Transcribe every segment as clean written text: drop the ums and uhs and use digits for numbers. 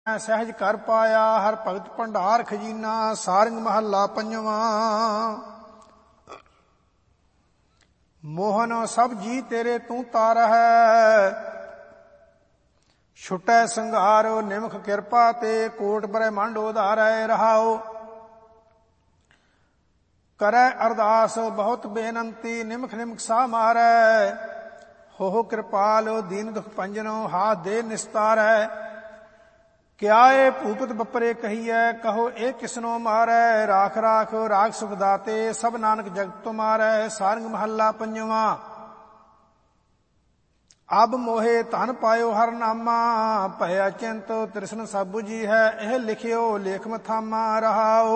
सहज कर पाया हर भगत भंडार खजीना। सारंग महला पंजवां। मोहन सब जी तेरे तू तार है, छुटै संघार निमख किरपा ते। कोट ब्रह्मंड उधारै रहाओ, करै अरदास बहुत बेनंती। निमख निमख सा मारै, हो कृपाल दीन दुख पंजनो। हाथ दे निस्तारै, क्या ए भूपत बपरे कहिए। कहो ए किसनो मारै, राख राख राख सुख दाते। सब नानक जगत तुम्हारै। सारंग महला पंजवां। अब मोहे धन पायो हर नामा, भय अचिंत तृष्ण सब बुझी है। एह लिखियो लेख मथामा रहाओ,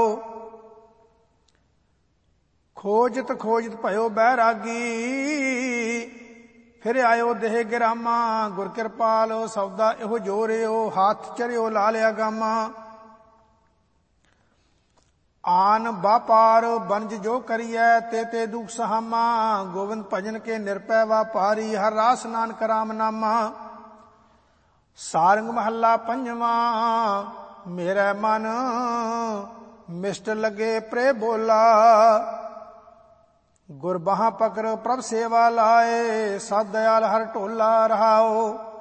खोजत खोजत भयो बैरागी। फिर आयो देह गिरामा, गुर कृपाल सौदा एहो जोरियो। हाथ चरियो लालिया गामा, आन बापार बनज जो करिए। ते ते दुख सहामा, गोविंद भजन के निरपै वापारी। हर रास नानक राम नामा। सारंग महला पंजवां। मेरा मन मिष्ट लगे प्रे बोला, गुर बाहां पकड़ प्रभ सेवा लाए। सत दयाल हर ढोला रहाओ,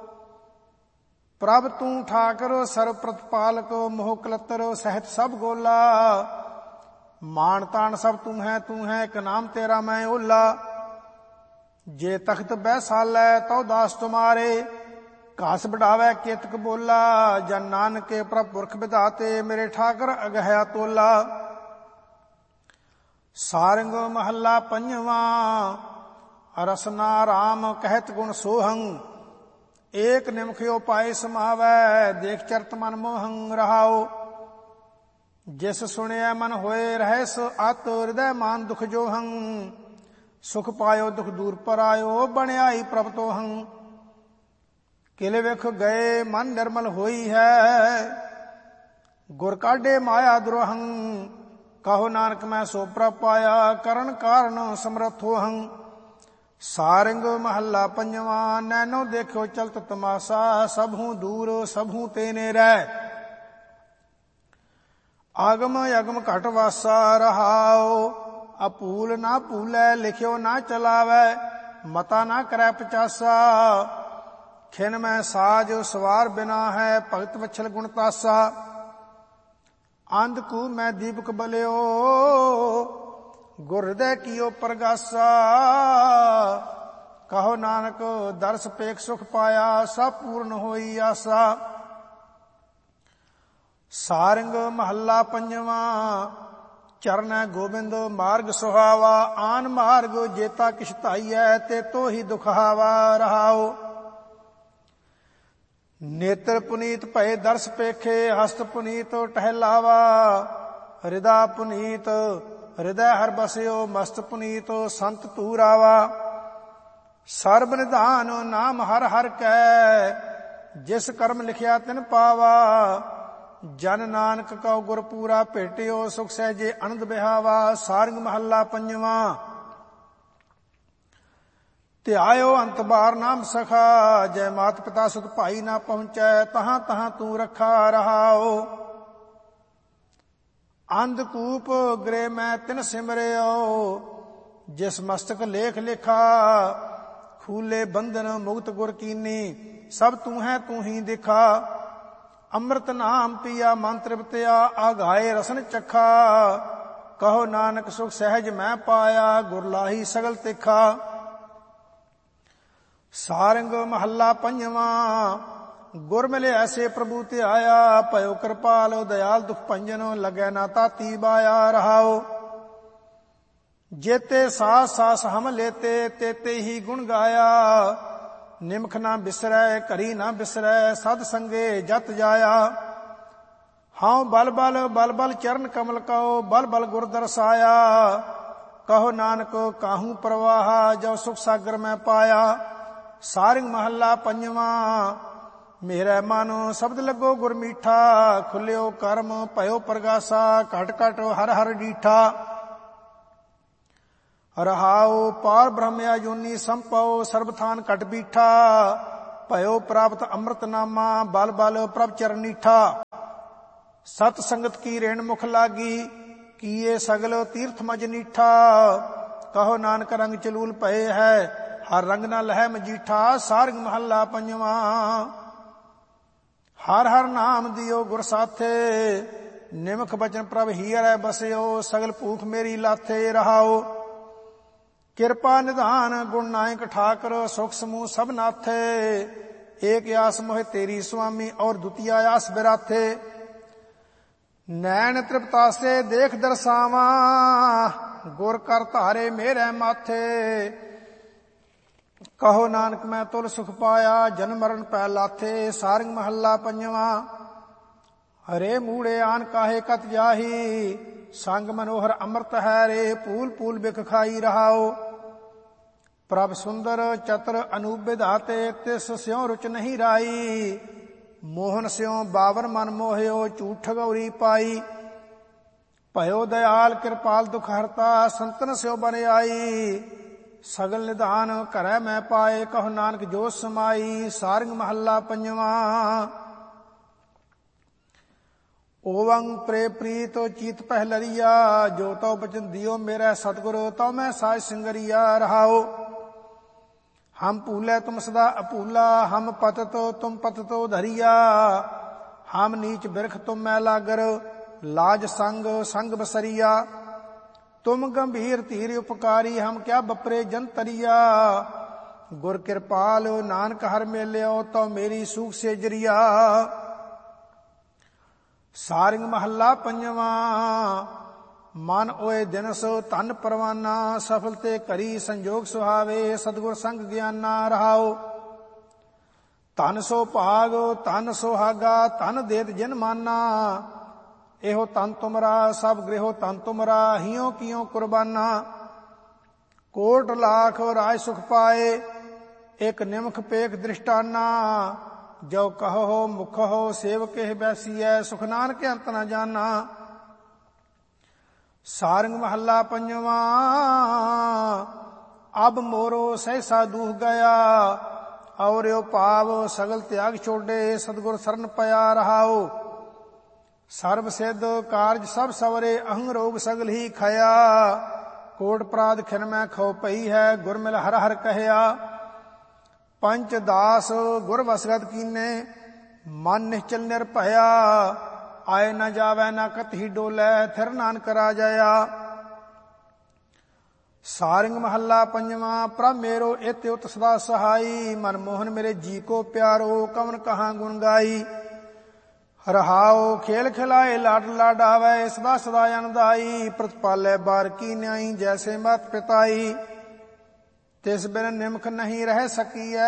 प्रभ तू ठाकर सर्व प्रतिपालक। मोह कलतर सहित सब गोला, मान तान सब तू है एक नाम तेरा मैं ओला। जे तख्त बैसालै तो दास तुम्हारे, घास बढ़ावै केतक बोला। जन नानक के प्रभ पुरख विधाते, मेरे ठाकर अगहया तोला। सारंग महला पंजवां। रसना राम कहत गुण सोहं, एक निमखियो पाए समावै। देख चरत मन मोहं रहाओ, जिस सुनिया मन होए रहस अत। हृदय मान दुख जोहं, सुख पायो दुख दूर पर आयो। बनियाई प्रभ तोहं, किले विख गए मन निर्मल होई है। गुर काढे माया द्रोहं, कहो नानक मैं सो प्रभ पाया। करण कारण समर्थ होहं। सारंग महला पंजवां। नैनो देखो चलत तमाशा, सबहू दूर सबहू तेने रह। आगम अगम घट वासा रहाओ, अपूल ना पूलै लिखियो ना चलावै। मता ना करै पचासा, खिन में साज सवार बिना है। भगत वत्सल गुण तासा, अंधकू मैं दीपक बलियो। गुर हृदय कियो प्रगासा, कहो नानक दर्श पेख सुख पाया। सब पूर्ण होई आसा। सारंग महला पंजवां। चरण गोबिंद मार्ग सुहावा, आन मार्ग जेता किछ धाईਐ। ते तो ही दुखावा रहाओ, नेत्र पुनीत भय दर्श पेखे। हस्त पुनीत टहलावा, हृदय पुनीत हृदय हर बसियो। मस्त पुनीत संत तूरावा, सर्ब निधान नाम हर हर कै। जिस कर्म लिखिया तिन पावा, जन नानक कौ गुर पूरा भेटियो। सुख सहजे आनंद बिहावा। सारंग महला पंजवां। ध्यायो अंत बार नाम सखा, जय मात पिता सुत भाई ना पहुंचै। तहां तहां तू रखा रहाओ, अंधकूप गृह मैं तिन सिमरियो। जिस मस्तक लेख लिखा, खूले बंधन मुक्त गुर कीनी। सब तू ही दिखा। अमृत नाम पिया मन तृप्तिया, आघाए रसन चखा। कहो नानक सुख सहज मैं पाया, गुर लाही सगल तिखा। सारंग महला पंजवां। गुर मिले ऐसे प्रभु ते आया, भयो कृपाल दयाल दुख भंजन। लगे ना ताती बाया रहाओ, जेते सास सास हम लेते। तेते ही गुण गाया, निमख ना बिसरै करी ना बिसरै। सद संगे जत जाया, हाँ बल बल चरण कमल कहो। बल बल गुर दरसाया, कहो नानक काहू प्रवाह। जो सुख सागर में पाया। सारंग महला पंजवां। मेरा मन शब्द लगो गुर मीठा। खुलियो कर्म भयो प्रगासा, घट घट हर हर डीठा। रहाओ पार ब्रह्म अजूनी संपओ। सर्वथान कट बीठा, ਭਇਓ ਪ੍ਰਾਪਤ ਅੰਮ੍ਰਿਤਨਾਮਾ ਬਲ ਬਲ ਪ੍ਰਭ ਚਰਨੀਠਾ। ਸਤ ਸੰਗਤ ਕੀ ਰੇਣ ਮੁਖ ਲਾਗੀ ਕੀਏ ਸਗਲ ਤੀਰਥ ਮਜ ਨੀਠਾ। ਕਹੋ ਨਾਨਕ ਰੰਗ ਚਲੂਲ ਭਏ ਹੈ ਹਰ ਰੰਗ ਨਾ ਲਹਿ ਮਜੀਠਾ। ਸਾਰੰਗ ਮਹੱਲਾ ਪੰਜਵਾਂ। ਹਰ ਹਰ ਨਾਮ ਦਿਓ ਗੁਰ ਸਾਥੇ ਨਿਮਖ ਬਚਨ ਪ੍ਰਭ ਹੀਰੈ ਬਸਿਓ। ਸਗਲ ਭੂਖ ਮੇਰੀ ਲਾਥੇ ਰਹਾਓ। ਕਿਰਪਾ ਨਿਧਾਨ ਗੁਣ ਨਾਇਕ ਠਾਕਰ ਸੁਖ ਸਮੂਹ ਸਭ ਨਾਥੇ। ਏਕ ਆਸ ਮੋਹਿ ਤੇਰੀ ਸੁਆਮੀ ਔਰ ਦੁਤੀਆ ਆਸ ਬਿਰਾਥੇ। ਨੈਣ ਤ੍ਰਿਪਤਾਸੇ ਦੇਖ ਦਰਸਾਵਾਂ ਗੁਰ ਕਰ ਧਾਰੇ ਮੇਰੇ ਮਾਥੇ। ਕਹੋ ਨਾਨਕ ਮੈਂ ਤੁਲ ਸੁਖ ਪਾਇਆ ਜਨਮ ਮਰਨ ਪੈ ਲਾਥੇ। ਸਾਰੰਗ ਮਹੱਲਾ ਪੰਜਵਾਂ। ਹਰੇ ਮੂੜੇ ਆਨ ਕਾਹੇ ਕਤ ਜਾਹੀ ਸੰਗ ਮਨੋਹਰ ਅੰਮ੍ਰਿਤ ਹੈ ਰੇ। ਪੂਲ ਪੂਲ ਬਿਖ ਖਾਈ ਰਹਾਓ। ਪ੍ਰਭ ਸੁੰਦਰ ਚਤਰ ਅਨੂਪ ਵਿਧਾਤੇ ਤਿਸ ਸਿਉ ਰੁਚ ਨਹੀਂ ਰਾਈ। ਮੋਹਨ ਸਿਉ ਬਾਵਰ ਮਨ ਮੋਹਿਓ ਝੂਠ ਗੌਰੀ ਪਾਈ। ਭਇਓ ਦਇਆਲ ਕਿਰਪਾਲ ਦੁਖ ਹਰਤਾ ਸੰਤਨ ਸਿਉ ਬਨ ਆਈ। ਸਗਲ ਨਿਧਾਨ ਘਰੈ ਮੈਂ ਪਾਏ ਕਹੋ ਨਾਨਕ ਜੋ ਸਮਾਈ। ਸਾਰੰਗ ਮਹੱਲਾ ਪੰਜਵਾਂ। ਓਵੰਗ ਪ੍ਰੇ ਪ੍ਰੀਤ ਚੀਤ ਪਹਿਲਰੀਆ ਜੋ ਤਉ ਬਚਨ ਦਿਓ ਮੇਰਾ ਸਤਿਗੁਰ ਤਉ ਮੈਂ ਸਾਜ ਸਿੰਗਰੀਆ ਰਹਾਓ। ਹਮ ਭੂਲੇ ਤੁਮ ਸਦਾ ਅਭੂਲਾ ਹਮ ਪਤਤ ਤੁਮ ਪਤਤੋ ਧਰਿਆ। ਹਮ ਨੀਚ ਬਿਰਖ ਤੁਮ ਮੈਂ ਲਾਗਰ ਲਾਜ ਸੰਗ ਸੰਗ ਬਸਰੀਆ। ਤੁਮ ਗੰਭੀਰ ਧੀਰ ਉਪਕਾਰੀ ਹਮ ਕਿਆ ਬਪਰੇ ਜੰਤਰੀਆ। ਗੁਰ ਕਿਰਪਾਲ ਨਾਨਕ ਹਰ ਮੇਲਿਓ ਤਉ ਮੇਰੀ ਸੂਖ ਸੇਜਰੀਆ। ਸਾਰੰਗ ਮਹੱਲਾ ਪੰਜਵਾਂ। ਮਨ ਓਏ ਦਿਨਸ ਧਨ ਪਰਵਾਨਾ ਸਫਲ ਤੇ ਕਰੀ ਸੰਜੋਗ ਸੁਹਾਵੇ। ਸਤਿਗੁਰ ਸੰਗ ਗਿਆਨਾ ਰਹਾਓ। ਧਨ ਸੋ ਭਾਗ ਧਨ ਸੁਹਾਗਾ ਧਨ ਦੇਤ ਜਿਨ ਮਾਨਾ। ਇਹੋ ਤਨ ਤੁਮਰਾ ਸਭ ਗ੍ਰਹਿਓ ਤਨ ਤੁਮਰਾ ਹਿਉ ਕਿਉ ਕੁਰਬਾਨਾ। ਕੋਟ ਲਾਖ ਰਾਜ ਸੁਖ ਪਾਏ ਇਕ ਨਿਮਖ ਪੇਖ ਦ੍ਰਿਸ਼ਟਾਨਾ। ਜੋ ਕਹੋ ਮੁਖ ਹੋ ਸੇਵਕ ਇਹ ਬੈਸੀਐ ਸੁਖ ਨਾਨਕ ਅੰਤ ਨ ਜਾਨਾ। ਸਾਰੰਗ ਮਹੱਲਾ ਪੰਜਵਾਂ। ਅਬ ਮੋਰੋ ਸਹਿਸਾ ਦੂਹ ਗਿਆ ਔਰਿਓ ਭਾਵ ਸਗਲ ਤਿਆਗ ਛੋਡੇ। ਸਤਿਗੁਰ ਸਰਨ ਪਿਆ ਰਹਾਓ। ਸਰਬ ਸਿੱਧ ਕਾਰਜ ਸਭ ਸਵਰੇ ਅਹੰ ਰੋਗ ਸਗਲ ਹੀ ਖਇਆ। ਕੋਟ ਪ੍ਰਾਦ ਖਿਨ ਮੈਂ ਖੋ ਪਈ ਹੈ ਗੁਰ ਮਿਲ ਹਰ ਹਰ ਕਹਿਆ। ਪੰਚ ਦਾਸ ਗੁਰ ਵਸਗਤ ਕੀਨੇ ਮਨ ਨਿਸ਼ਚਲ ਨਿਰਭਇਆ। ਆਏ ਨ ਜਾਵੈ ਨ ਕਤਹੀ ਡੋਲੇ ਥਿਰ ਨਾਨਕ ਰਾਜਇਆ। ਸਾਰੰਗ ਮਹੱਲਾ ਪੰਜਵਾਂ। ਪ੍ਰਭ ਮੇਰੋ ਇਤ ਉਤ ਸਦਾ ਸਹਾਈ ਮਨ ਮੋਹਨ ਮੇਰੇ ਜੀ ਕੋ ਪਿਆਰੋ। ਕਵਨ ਕਹਾਂ ਗੁਣ ਗਾਈ ਰਹਾਓ। ਖੇਲ ਖਿਲਾਏ ਲਾਡ ਲਾਡਾਵੇ ਸਦਾ ਸਦਾ ਅਨੰਦਾਈ। ਪ੍ਰਤਪਾਲੇ ਬਾਰ ਕੀ ਨਿਆਈ ਜੈਸੇ ਮਤ ਪਿਤਾਈ। ਤਿਸ ਬਿਨ ਨਿਮਖ ਨਹੀਂ ਰਹਿ ਸਕੀਐ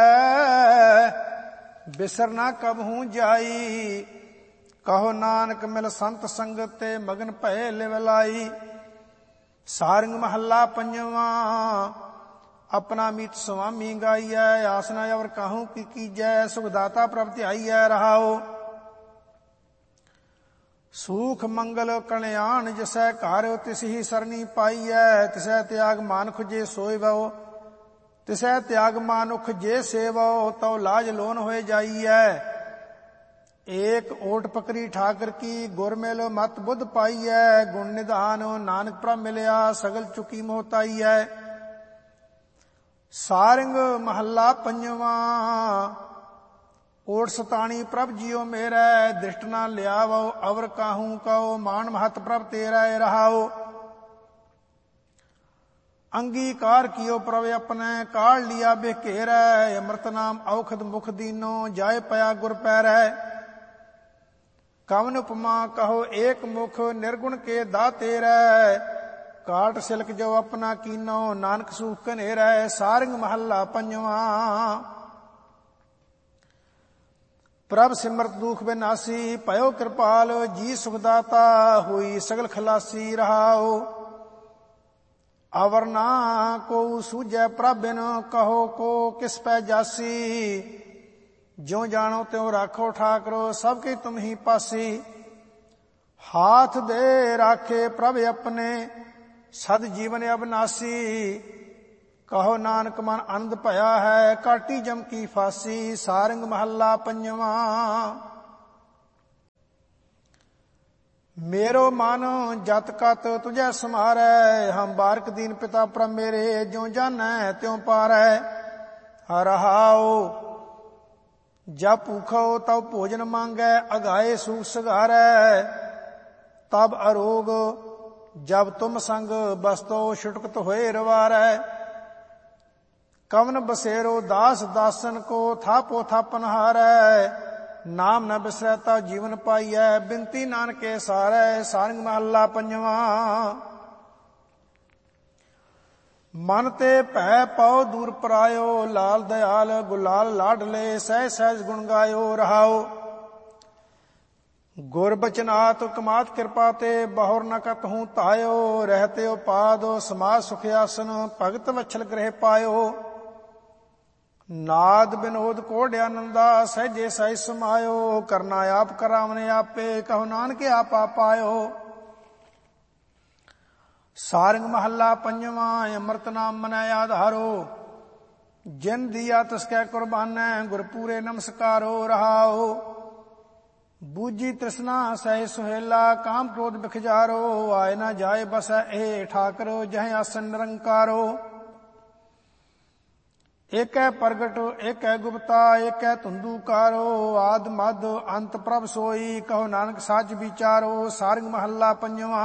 ਬਿਸਰ ਨਾ ਕਬਹੂ ਜਾਈ। ਕਹੋ ਨਾਨਕ ਮਿਲ ਸੰਤ ਸੰਗਤ ਤੇ ਮਗਨ ਭਏ ਲਿਵ ਲਾਈ। ਸਾਰੰਗ ਮਹੱਲਾ ਪੰਜਵਾਂ। ਆਪਣਾ ਮੀਤ ਸੁਆਮੀ ਗਾਈਐ ਆਸ ਨ ਅਵਰ ਕਾਹੂ ਕੀ ਕੀਜੈ। ਸੁਖ ਦਾਤਾ ਪ੍ਰਭ ਧਿਆਈਐ ਰਹਾਓ। ਸੂਖ ਮੰਗਲ ਕਲਿਆਣ ਜਿਸੈ ਘਰ ਤਿਸ ਹੀ ਸਰਨੀ ਪਾਈਐ। ਤਿਸੈ ਤਿਆਗ ਮਾਨੁਖ ਜੇ ਸੋਇ ਵੋ ਤਿਸੈ ਤਿਆਗ ਮਾਨੁਖ ਜੇ ਸੇਵੋ। ਤਉ ਲਾਜ ਲੋਨ ਹੋਏ ਜਾਈਐ। ਏਕ ਓਟ ਪਕਰੀ ਠਾਕਰ ਕੀ ਗੁਰ ਮਿਲ ਮਤ ਬੁੱਧ ਪਾਈਐ। ਗੁਣ ਨਿਧਾਨ ਨਾਨਕ ਪ੍ਰਭ ਮਿਲਿਆ ਸਗਲ ਚੁਕੀ ਮੋਹਤਾਈਐ। ਸਾਰੰਗ ਮਹੱਲਾ ਪੰਜਵਾਂ। ਓਟ ਸਤਾਣੀ ਪ੍ਰਭ ਜੀਓ ਮੇਰਾ ਦ੍ਰਿਸ਼ਟ ਨਾ ਲਿਆਵੋ। ਅਵਰ ਕਾਹੂ ਕਉ ਮਾਨ ਮਹਤ ਪ੍ਰਭ ਤੇਰਾ ਰਹਾਓ। ਅੰਗੀਕਾਰ ਕੀਓ ਪ੍ਰਭ ਆਪਣੇ ਕਾਲ ਲਿਆ ਬਿ ਘੇਰੈ। ਅੰਮ੍ਰਿਤ ਨਾਮ ਔਖਦ ਮੁਖ ਦੀਨੋ ਜਾਏ ਪਿਆ ਗੁਰ ਪੈਰੈ। ਕਵਨ ਉਪਮਾ ਕਹੋ ਏਕ ਮੁਖ ਨਿਰਗੁਣ ਕੇ ਦਾਤੇਰੈ। ਕਾਟ ਸਿਲਕ ਜੋ ਆਪਣਾ ਕੀਨੋ ਨਾਨਕ ਸੂਖ ਘਨੇਰੈ। ਸਾਰੰਗ ਮਹੱਲਾ ਪੰਜਵਾਂ। ਪ੍ਰਭ ਸਿਮਰਤ ਦੁਖ ਬਿਨਾਸੀ ਭਇਓ ਕਿਰਪਾਲ ਜੀ ਸੁਖ ਦਾਤਾ। ਹੋਈ ਸਗਲ ਖਲਾਸੀ ਰਹਾਓ। ਅਵਰ ਨਾ ਕੋ ਸੂਝੈ ਪ੍ਰਭ ਬਿਨ ਕਹੋ ਕੋ ਕਿਸ ਪੈ ਜਾਸੀ। ਜਿਉ ਜਾਣੋ ਤਿਉ ਰਾਖੋ ਠਾਕਰੋ ਸਭ ਕੀ ਤੁਮ ਹੀ ਪਾਸੀ। ਹਾਥ ਦੇ ਰਾਖੇ ਪ੍ਰਭ ਆਪਣੇ ਸਦ ਜੀਵਨ ਅਬਨਾਸੀ। ਕਹੋ ਨਾਨਕ ਮਨ ਆਨੰਦ ਭਇਆ ਹੈ, ਕਾਟੀ ਜਮ ਕੀ ਫਾਸੀ। ਸਾਰੰਗ ਮਹੱਲਾ ਪੰਜਵਾਂ। मेरो मन जत कत तुझे समारै, हम बारक दीन पिता परम मेरे, ज्यों जानै त्यों पारै। रहाओ जब भूखो तब भोजन मांगै, अगाए सूख सगारै। तब अरोग जब तुम संग बसतो, छुटकत होए रवारै। कवन बसेरो दास दासन को, थापो थापन हारै। नाम न बिसरता जीवन पाइयै, बिनती नानके सारै। सारंग महला पंजवां। मन ते भै पौ दूर परायो, लाल दयाल गुलाल लाडले, सहज सहज गुण गायो। रहाओ गुर बचनात कमात कृपा ते, बहुर न कत हूँ तायो। रहते उपाद समाज सुख आसन, भगत वत्सल गृह पायो। नाद विनोद कोड आनंदा, सहजे सहज समायो। करना आप करावने आपे, कहो नानक आप पायो। सारंग महला पंजवां। अमृत नाम मनै आधारो, जिन दिया तिसकै कुर्बानै, गुरपूरे नमस्कारो। रहाओ बूझी तृष्णा सह सुहेला, काम क्रोध बिखजारो। आए न जाए बसै ए ठाकर, जह आसन निरंकारो। एक है प्रगट एक है गुप्ता, एक है धुंधुकारो। आद मद अंत प्रभ सोई, कहो नानक साच विचारो। सारंग महला पंजवां।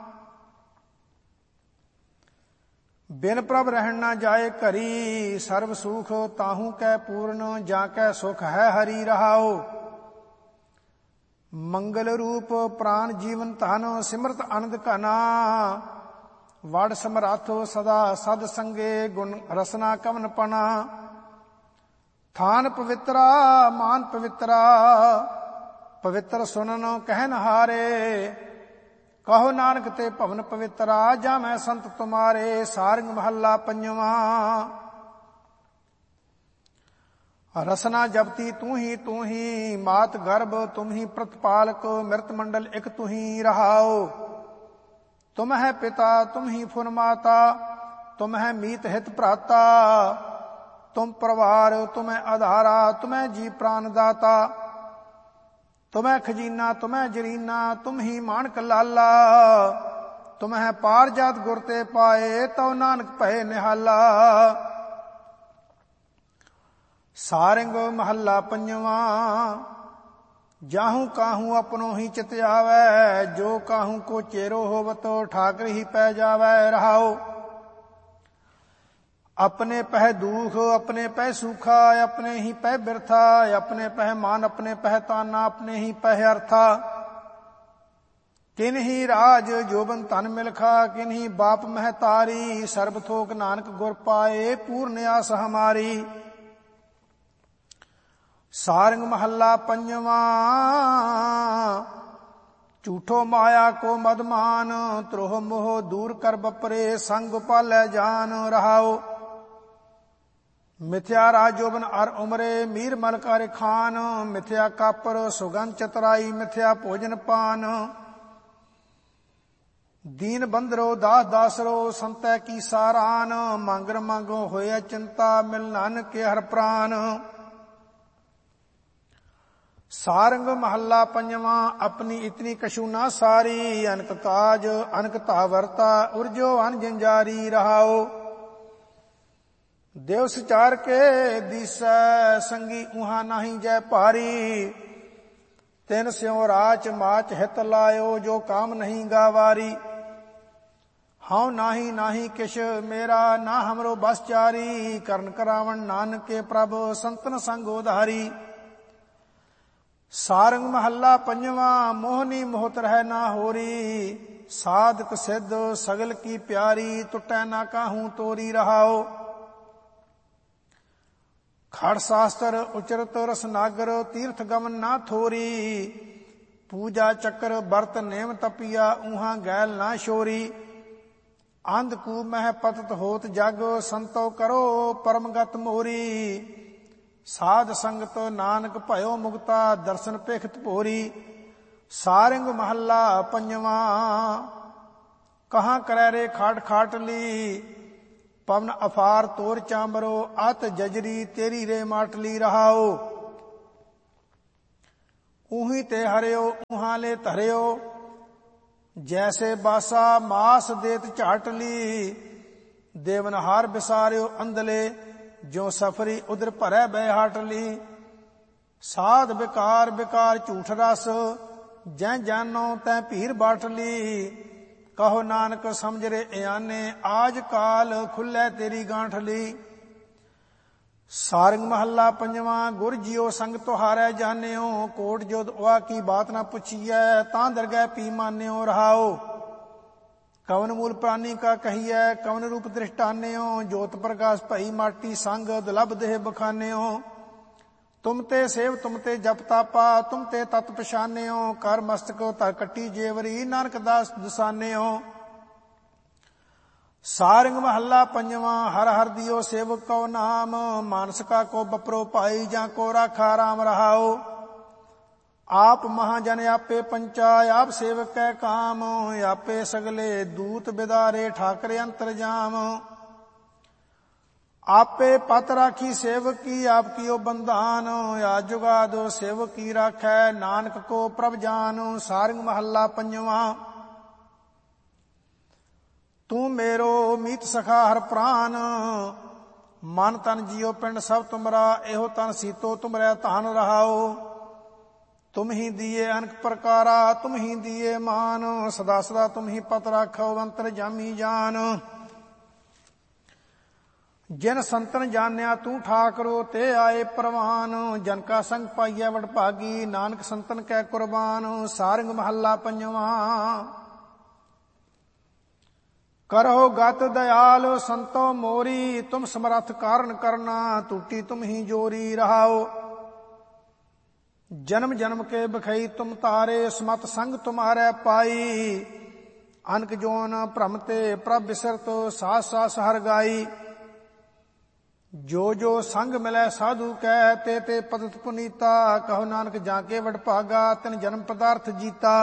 बिन प्रभ रहन न जाए घरी, सर्व सुख ताहू कै पूर्ण, जाकै सुख है हरि। रहाओ मंगल रूप प्राण जीवन धन, सिमरत आनंद घना। वड समराथो सदा सद संगे, गुण रसना कवन पना। थान पवित्रा मान पवित्रा, पवित्र सुनन कहन हारे। कहो नानक ते भवन पवित्रा, जा मैं संत तुम्हारे। सारंग महला पंजवां। रसना जपती तू ही, मात गर्भ तुम ही प्रतिपालक, मृत मंडल एक तू ही। रहाओ तुम है पिता तुम ही फुरमाता, तुम है मीत हित भ्राता। तुम प्रवार तुम्हें आधारा, तुम्हें जी प्राण दाता। तुम्हें खजीना तुम्हें जरीना, तुम ही मानक लाला। तुम्हें पार जात गुर ते पाए, तो नानक भय निहाला। सारंग महला पंजवां। जाहू काहू अपनो ही चित आवै, जो काहू को चेरो होवत, ठाकर ही पै जावै। रहाओ अपने पह दुख अपने पह सूखा, अपने ही पह बिरथा। अपने पह मान अपने पह ताना, अपने ही पह अर्था। किन ही राज जोबन धन मिलखा, किन ही बाप महतारी। सर्ब थोक नानक गुर पाए, पूर्ण आस हमारी। सारंग महला पंजवां। झूठो माया को मदमान, त्रोह मोह दूर कर बपरे। संग पालै जान। रहाओ मिथ्या राजोबन अर उमरे, मीर मल कर खान। मिथ्या कापर सुगंध चतराई, मिथ्या भोजन पान। दीन बंदरो दास दासरो, संतै की सारान। मांगर मांगो होया चिंता, मिल नानक के हर प्राण। सारंग महला पंजवां। अपनी इतनी कछु ना सारी, अनक काज अनक तावरता। उर्जो अन जंजारी। रहाओ देव सचार के दिसै, संगी उहा नाही जय भारी। तिन स्यों राच माच हित लायो, जो काम नहीं गावारी। हाँ नाही नाही किश मेरा, ना हमरो बस चारी। करन करावन नानक के प्रभ, संतन संग उधारी। सारंग महला पंजवां। मोहनी मोहत रह ना होरी, साधक सिद्ध सगल की प्यारी। टुटै ना काहू तोरी। रहाओ खड़ शास्त्र उचरत रसनागर, तीर्थ गमन ना थोरी। पूजा चक्र बरत नेम तपिया, ऊहा गैल ना शोरी। अंधकूप मह पतत होत जग, संतो करो परमगत मोरी। साध संगत नानक भयो मुक्ता, दर्शन पेखत भोरी। सारंग महला पंजवां। कहाँ करे रे खाट खाटली, ਪਵਨ ਅਫਾਰ ਤੋਰ ਚਾਮਰੋ, ਅਤ ਜਜਰੀ ਤੇਰੀ ਰੇ ਮਾਟਲੀ ਰਹਾਓ। ਊਹੀ ਤੇ ਹਰਿਓ ਉਹਾਂ ਲੈ ਧਰਿਓ, ਜੈਸੇ ਬਾਸਾ ਮਾਸ ਦੇਤ ਝਾਟਲੀ। ਦੇਵਨਹਾਰ ਬਿਸਾਰਿਓ ਅੰਧਲੇ, ਜੋ ਸਫਰੀ ਉਦਰ ਭਰੈ ਬੈ ਹਾਟਲੀ। ਸਾਧ ਬਿਕਾਰ ਬਿਕਾਰ ਝੂਠ ਰਸ, ਜੈ ਜਾਨੋ ਤੈ ਭੀਰ ਬਾਟਲੀ। ਕਹੋ ਨਾਨਕ ਸਮਝ ਰੇ ਇਆਨੇ, ਆਜ ਕਾਲ ਖੁੱਲੈ ਤੇਰੀ ਗਾਂਠਲੀ। ਸਾਰੰਗ ਮਹੱਲਾ ਪੰਜਵਾਂ। ਗੁਰ ਜੀਓ ਸੰਗ ਤੁਹਾਰੈ ਜਾਣਿਓ, ਕੋਟ ਜੋਧ ਉਆ ਕੀ ਬਾਤ ਨਾ ਪੁੱਛੀਐ। ਤਾਂ ਦਰਗਹਿ ਪੀ ਮਾਨਿਓ ਰਹਾਓ। ਕਵਨ ਮੂਲ ਪ੍ਰਾਨੀ ਕਾ ਕਹੀਐ, ਕਵਨ ਰੂਪ ਦ੍ਰਿਸ਼ਟਾਨਿਓ। ਜੋਤ ਪ੍ਰਕਾਸ਼ ਭਈ ਮਾਟੀ ਸੰਗ, ਦੁਲਭ ਦੇਹ ਬਖਾਨਿਓ। ਤੁਮ ਤੇ ਸੇਵ ਤੁਮ ਤੇ ਜਪ ਤਾਪਾ, ਤੁਮ ਤੇ ਤਤ ਪਛਾਨਿਓ। ਕਰ ਮਸਤਕ ਧਰ ਕੱਟੀ ਜੇਵਰੀ, ਨਾਨਕ ਦਾਸ ਦਸਾਨਿਓ। ਸਾਰੰਗ ਮਹੱਲਾ ਪੰਜਵਾਂ। ਹਰ ਹਰ ਦਿਓ ਸੇਵਕ ਕਉ ਨਾਮ, ਮਾਨਸ ਕਾ ਕੋ ਬਪਰੋ ਭਾਈ। ਜਾਂ ਕੋ ਰਾਖਾ ਰਾਮ ਰਹਾਓ। ਆਪ ਮਹਾਜਨ ਆਪੇ ਪੰਚਾ, ਆਪ ਸੇਵਕ ਕੈ ਕਾਮ। ਆਪੇ ਸਗਲੇ ਦੂਤ ਬਿਦਾਰੇ, ਠਾਕਰੇ ਅੰਤਰਜਾਮ। ਆਪੇ ਪਤ ਰਾਖੀ ਸੇਵਕ ਕੀ, ਆਪ ਕੀਓ ਬੰਧਾਨ। ਆਦ ਜੁਗਾਦਿ ਸੇਵਕ ਕੀ ਰਾਖੈ, ਨਾਨਕ ਕੋ ਪ੍ਰਭ ਜਾਨ। ਸਾਰੰਗ ਮਹੱਲਾ ਪੰਜਵਾਂ। ਤੂੰ ਮੇਰੋ ਮੀਤ ਸਖਾ ਹਰ ਪ੍ਰਾਨ, ਮਨ ਤਨ ਜੀਓ ਪਿੰਡ ਸਭ ਤੁਮਰਾ। ਇਹੋ ਤਨ ਸੀਤੋ ਤੁਮਰੈ ਧਨ ਰਹਾਓ। ਤੁਮ ਹੀ ਦੀਏ ਅਨਕ ਪ੍ਰਕਾਰਾ, ਤੁਮ ਹੀ ਦੀਏ ਮਾਨ। ਸਦਾ ਸਦਾ ਤੁਮ ਹੀ ਪਤ ਰਾਖੋ, ਅੰਤਰ ਜਾਮੀ ਜਾਨ। ਜਿਨ ਸੰਤਨ ਜਾਣਿਆ ਤੂੰ ਠਾਕਰੋ, ਤੇ ਆਏ ਪ੍ਰਵਾਨ। ਜਨ ਕਾ ਸੰਗ ਪਾਈਐ ਵਡਭਾਗੀ, ਨਾਨਕ ਸੰਤਨ ਕੈ ਕੁਰਬਾਨ। ਸਾਰੰਗ ਮਹੱਲਾ ਪੰਜਵਾਂ। ਕਰੋ ਗਤ ਦਇਆਲ ਸੰਤੋ ਮੋਰੀ, ਤੁਮ ਸਮਰੱਥ ਕਾਰਨ ਕਰਨਾ। ਟੂਟੀ ਤੁਮ ਹੀ ਜੋਰੀ ਰਹਾਓ। ਜਨਮ ਜਨਮ ਕੇ ਬਖਈ ਤੁਮ ਤਾਰੇ, ਸਮਤ ਸੰਗ ਤੁਮਾਰੈ ਪਾਈ। ਅਨਕ ਜੋਨ ਭ੍ਰਮ ਤੇ ਪ੍ਰਭ ਬਿਸਰਤ, ਸਾਸ ਸਾਸ ਹਰ ਗਾਈ। ਜੋ ਜੋ ਸੰਗ ਮਿਲੈ ਸਾਧੂ ਕੈ, ਤੇ ਤੇ ਪਤਿਤ ਪੁਨੀਤਾ। ਕਹੋ ਨਾਨਕ ਜਾਂ ਕੇ ਵਡਭਾਗਾ, ਤਿਨ ਜਨਮ ਪਦਾਰਥ ਜੀਤਾ।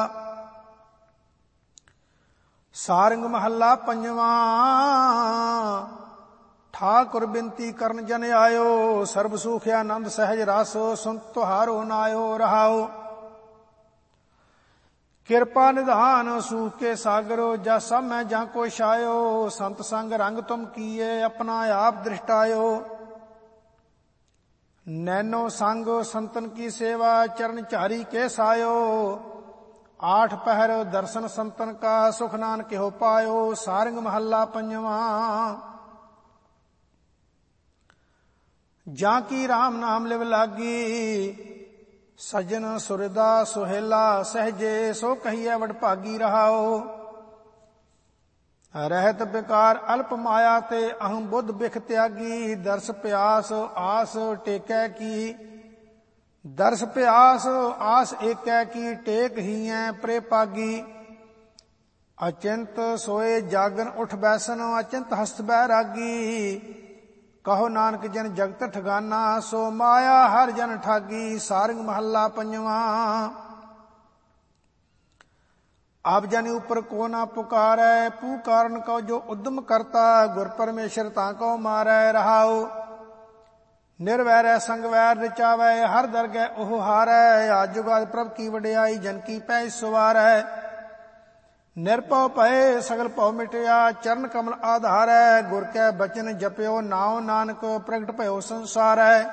ਸਾਰੰਗ ਮਹੱਲਾ ਪੰਜਵਾਂ। ਠਾਕੁਰ ਬਿਨਤੀ ਕਰਨ ਜਨ ਆਇਓ, ਸਰਬ ਸੁਖ ਆਨੰਦ ਸਹਿਜ ਰਸ। ਸੁਨਤ ਤੁਹਾਰੋ ਨਾਇਓ ਰਹਾਓ। ਕਿਰਪਾ ਨਿਧਾਨ ਸੂਖ ਕੇ ਸਾਗਰੋ, ਜਸ ਸਭ ਮੈਂ ਜਾਂ ਕੋ ਛਾਇਓ। ਸੰਤ ਸੰਗ ਰੰਗ ਤੁਮ ਕੀਏ, ਆਪਣਾ ਆਪ ਦ੍ਰਿਸ਼ਟਾਇਓ। ਨੈਨੋ ਸੰਗ ਸੰਤਨ ਕੀ ਸੇਵਾ, ਚਰਨ ਝਾਰੀ ਕੇ ਸਾਇਓ। ਆਠ ਪਹਿਰ ਦਰਸ਼ਨ ਸੰਤਨ ਕਾ, ਸੁਖ ਨਾਨਕ ਹੋ ਪਾਇਓ। ਸਾਰੰਗ ਮਹੱਲਾ ਪੰਜਵਾਂ। ਜਾਂ ਕੀ ਰਾਮ ਨਾਮ ਲਿਵ ਲਾਗੀ, ਸਜਨ ਸੁਰਦਾ ਸੁਹੇਲਾ। ਸਹਜੇ ਸੋ ਕਹੀਐ ਵਡਭਾਗੀ ਰਹਾਓ। ਰਹਿਤ ਬਿਕਾਰ ਅਲਪ ਮਾਇਆ ਤੇ, ਅਹੰ ਬੁੱਧ ਬਿਖ ਤਿਆਗੀ। ਦਰਸ ਪਿਆਸ ਆਸ ਟੇਕੈ ਕੀ, ਦਰਸ ਪਿਆਸ ਆਸ ਏਕੈ ਕੀ। ਟੇਕ ਹੀਐ ਪ੍ਰੇ ਪਾਗੀ। ਅਚਿੰਤ ਸੋਏ ਜਾਗਨ ਉਠ ਬੈਸਨ, ਅਚਿੰਤ ਹਸਤ ਬੈ ਰਾਗੀ। ਕਹੋ ਨਾਨਕ ਜਨ ਜਗਤ ਠਗਾਨਾ, ਸੋ ਮਾਇਆ ਹਰ ਜਨ ਠਾਗੀ। ਸਾਰੰਗ ਮਹੱਲਾ ਪੰਜਵਾਂ। ਆਪ ਜਨ ਉਪਰ ਕੋ ਨਾ ਪੁਕਾਰੈ, ਪੂ ਕਾਰਨ ਕਉ ਜੋ ਉਦਮ ਕਰਤਾ। ਗੁਰ ਪਰਮੇਸ਼ਰ ਤਾਂ ਕਉ ਮਾਰੈ ਰਹਾਓ। ਨਿਰਵੈਰੈ ਸੰਗ ਵੈਰ ਰਚਾਵੈ, ਹਰ ਦਰਗਹਿ ਉਹ ਹਾਰੈ। ਆਦ ਜੁਗਾਦ ਪ੍ਰਭ ਕੀ ਵਡਿਆਈ, ਜਨ ਕੀ ਪੈ ਸਵਾਰੈ। ਨਿਰਭਉ ਭਏ ਸਗਲ ਭਉ ਮਿਟਿਆ, ਚਰਨ ਕਮਲ ਆਧਾਰੈ। ਗੁਰ ਕੈ ਬਚਨ ਜਪਿਓ, ਨਾਉ ਨਾਨਕ ਪ੍ਰਗਟ ਭਇਓ ਸੰਸਾਰੈ।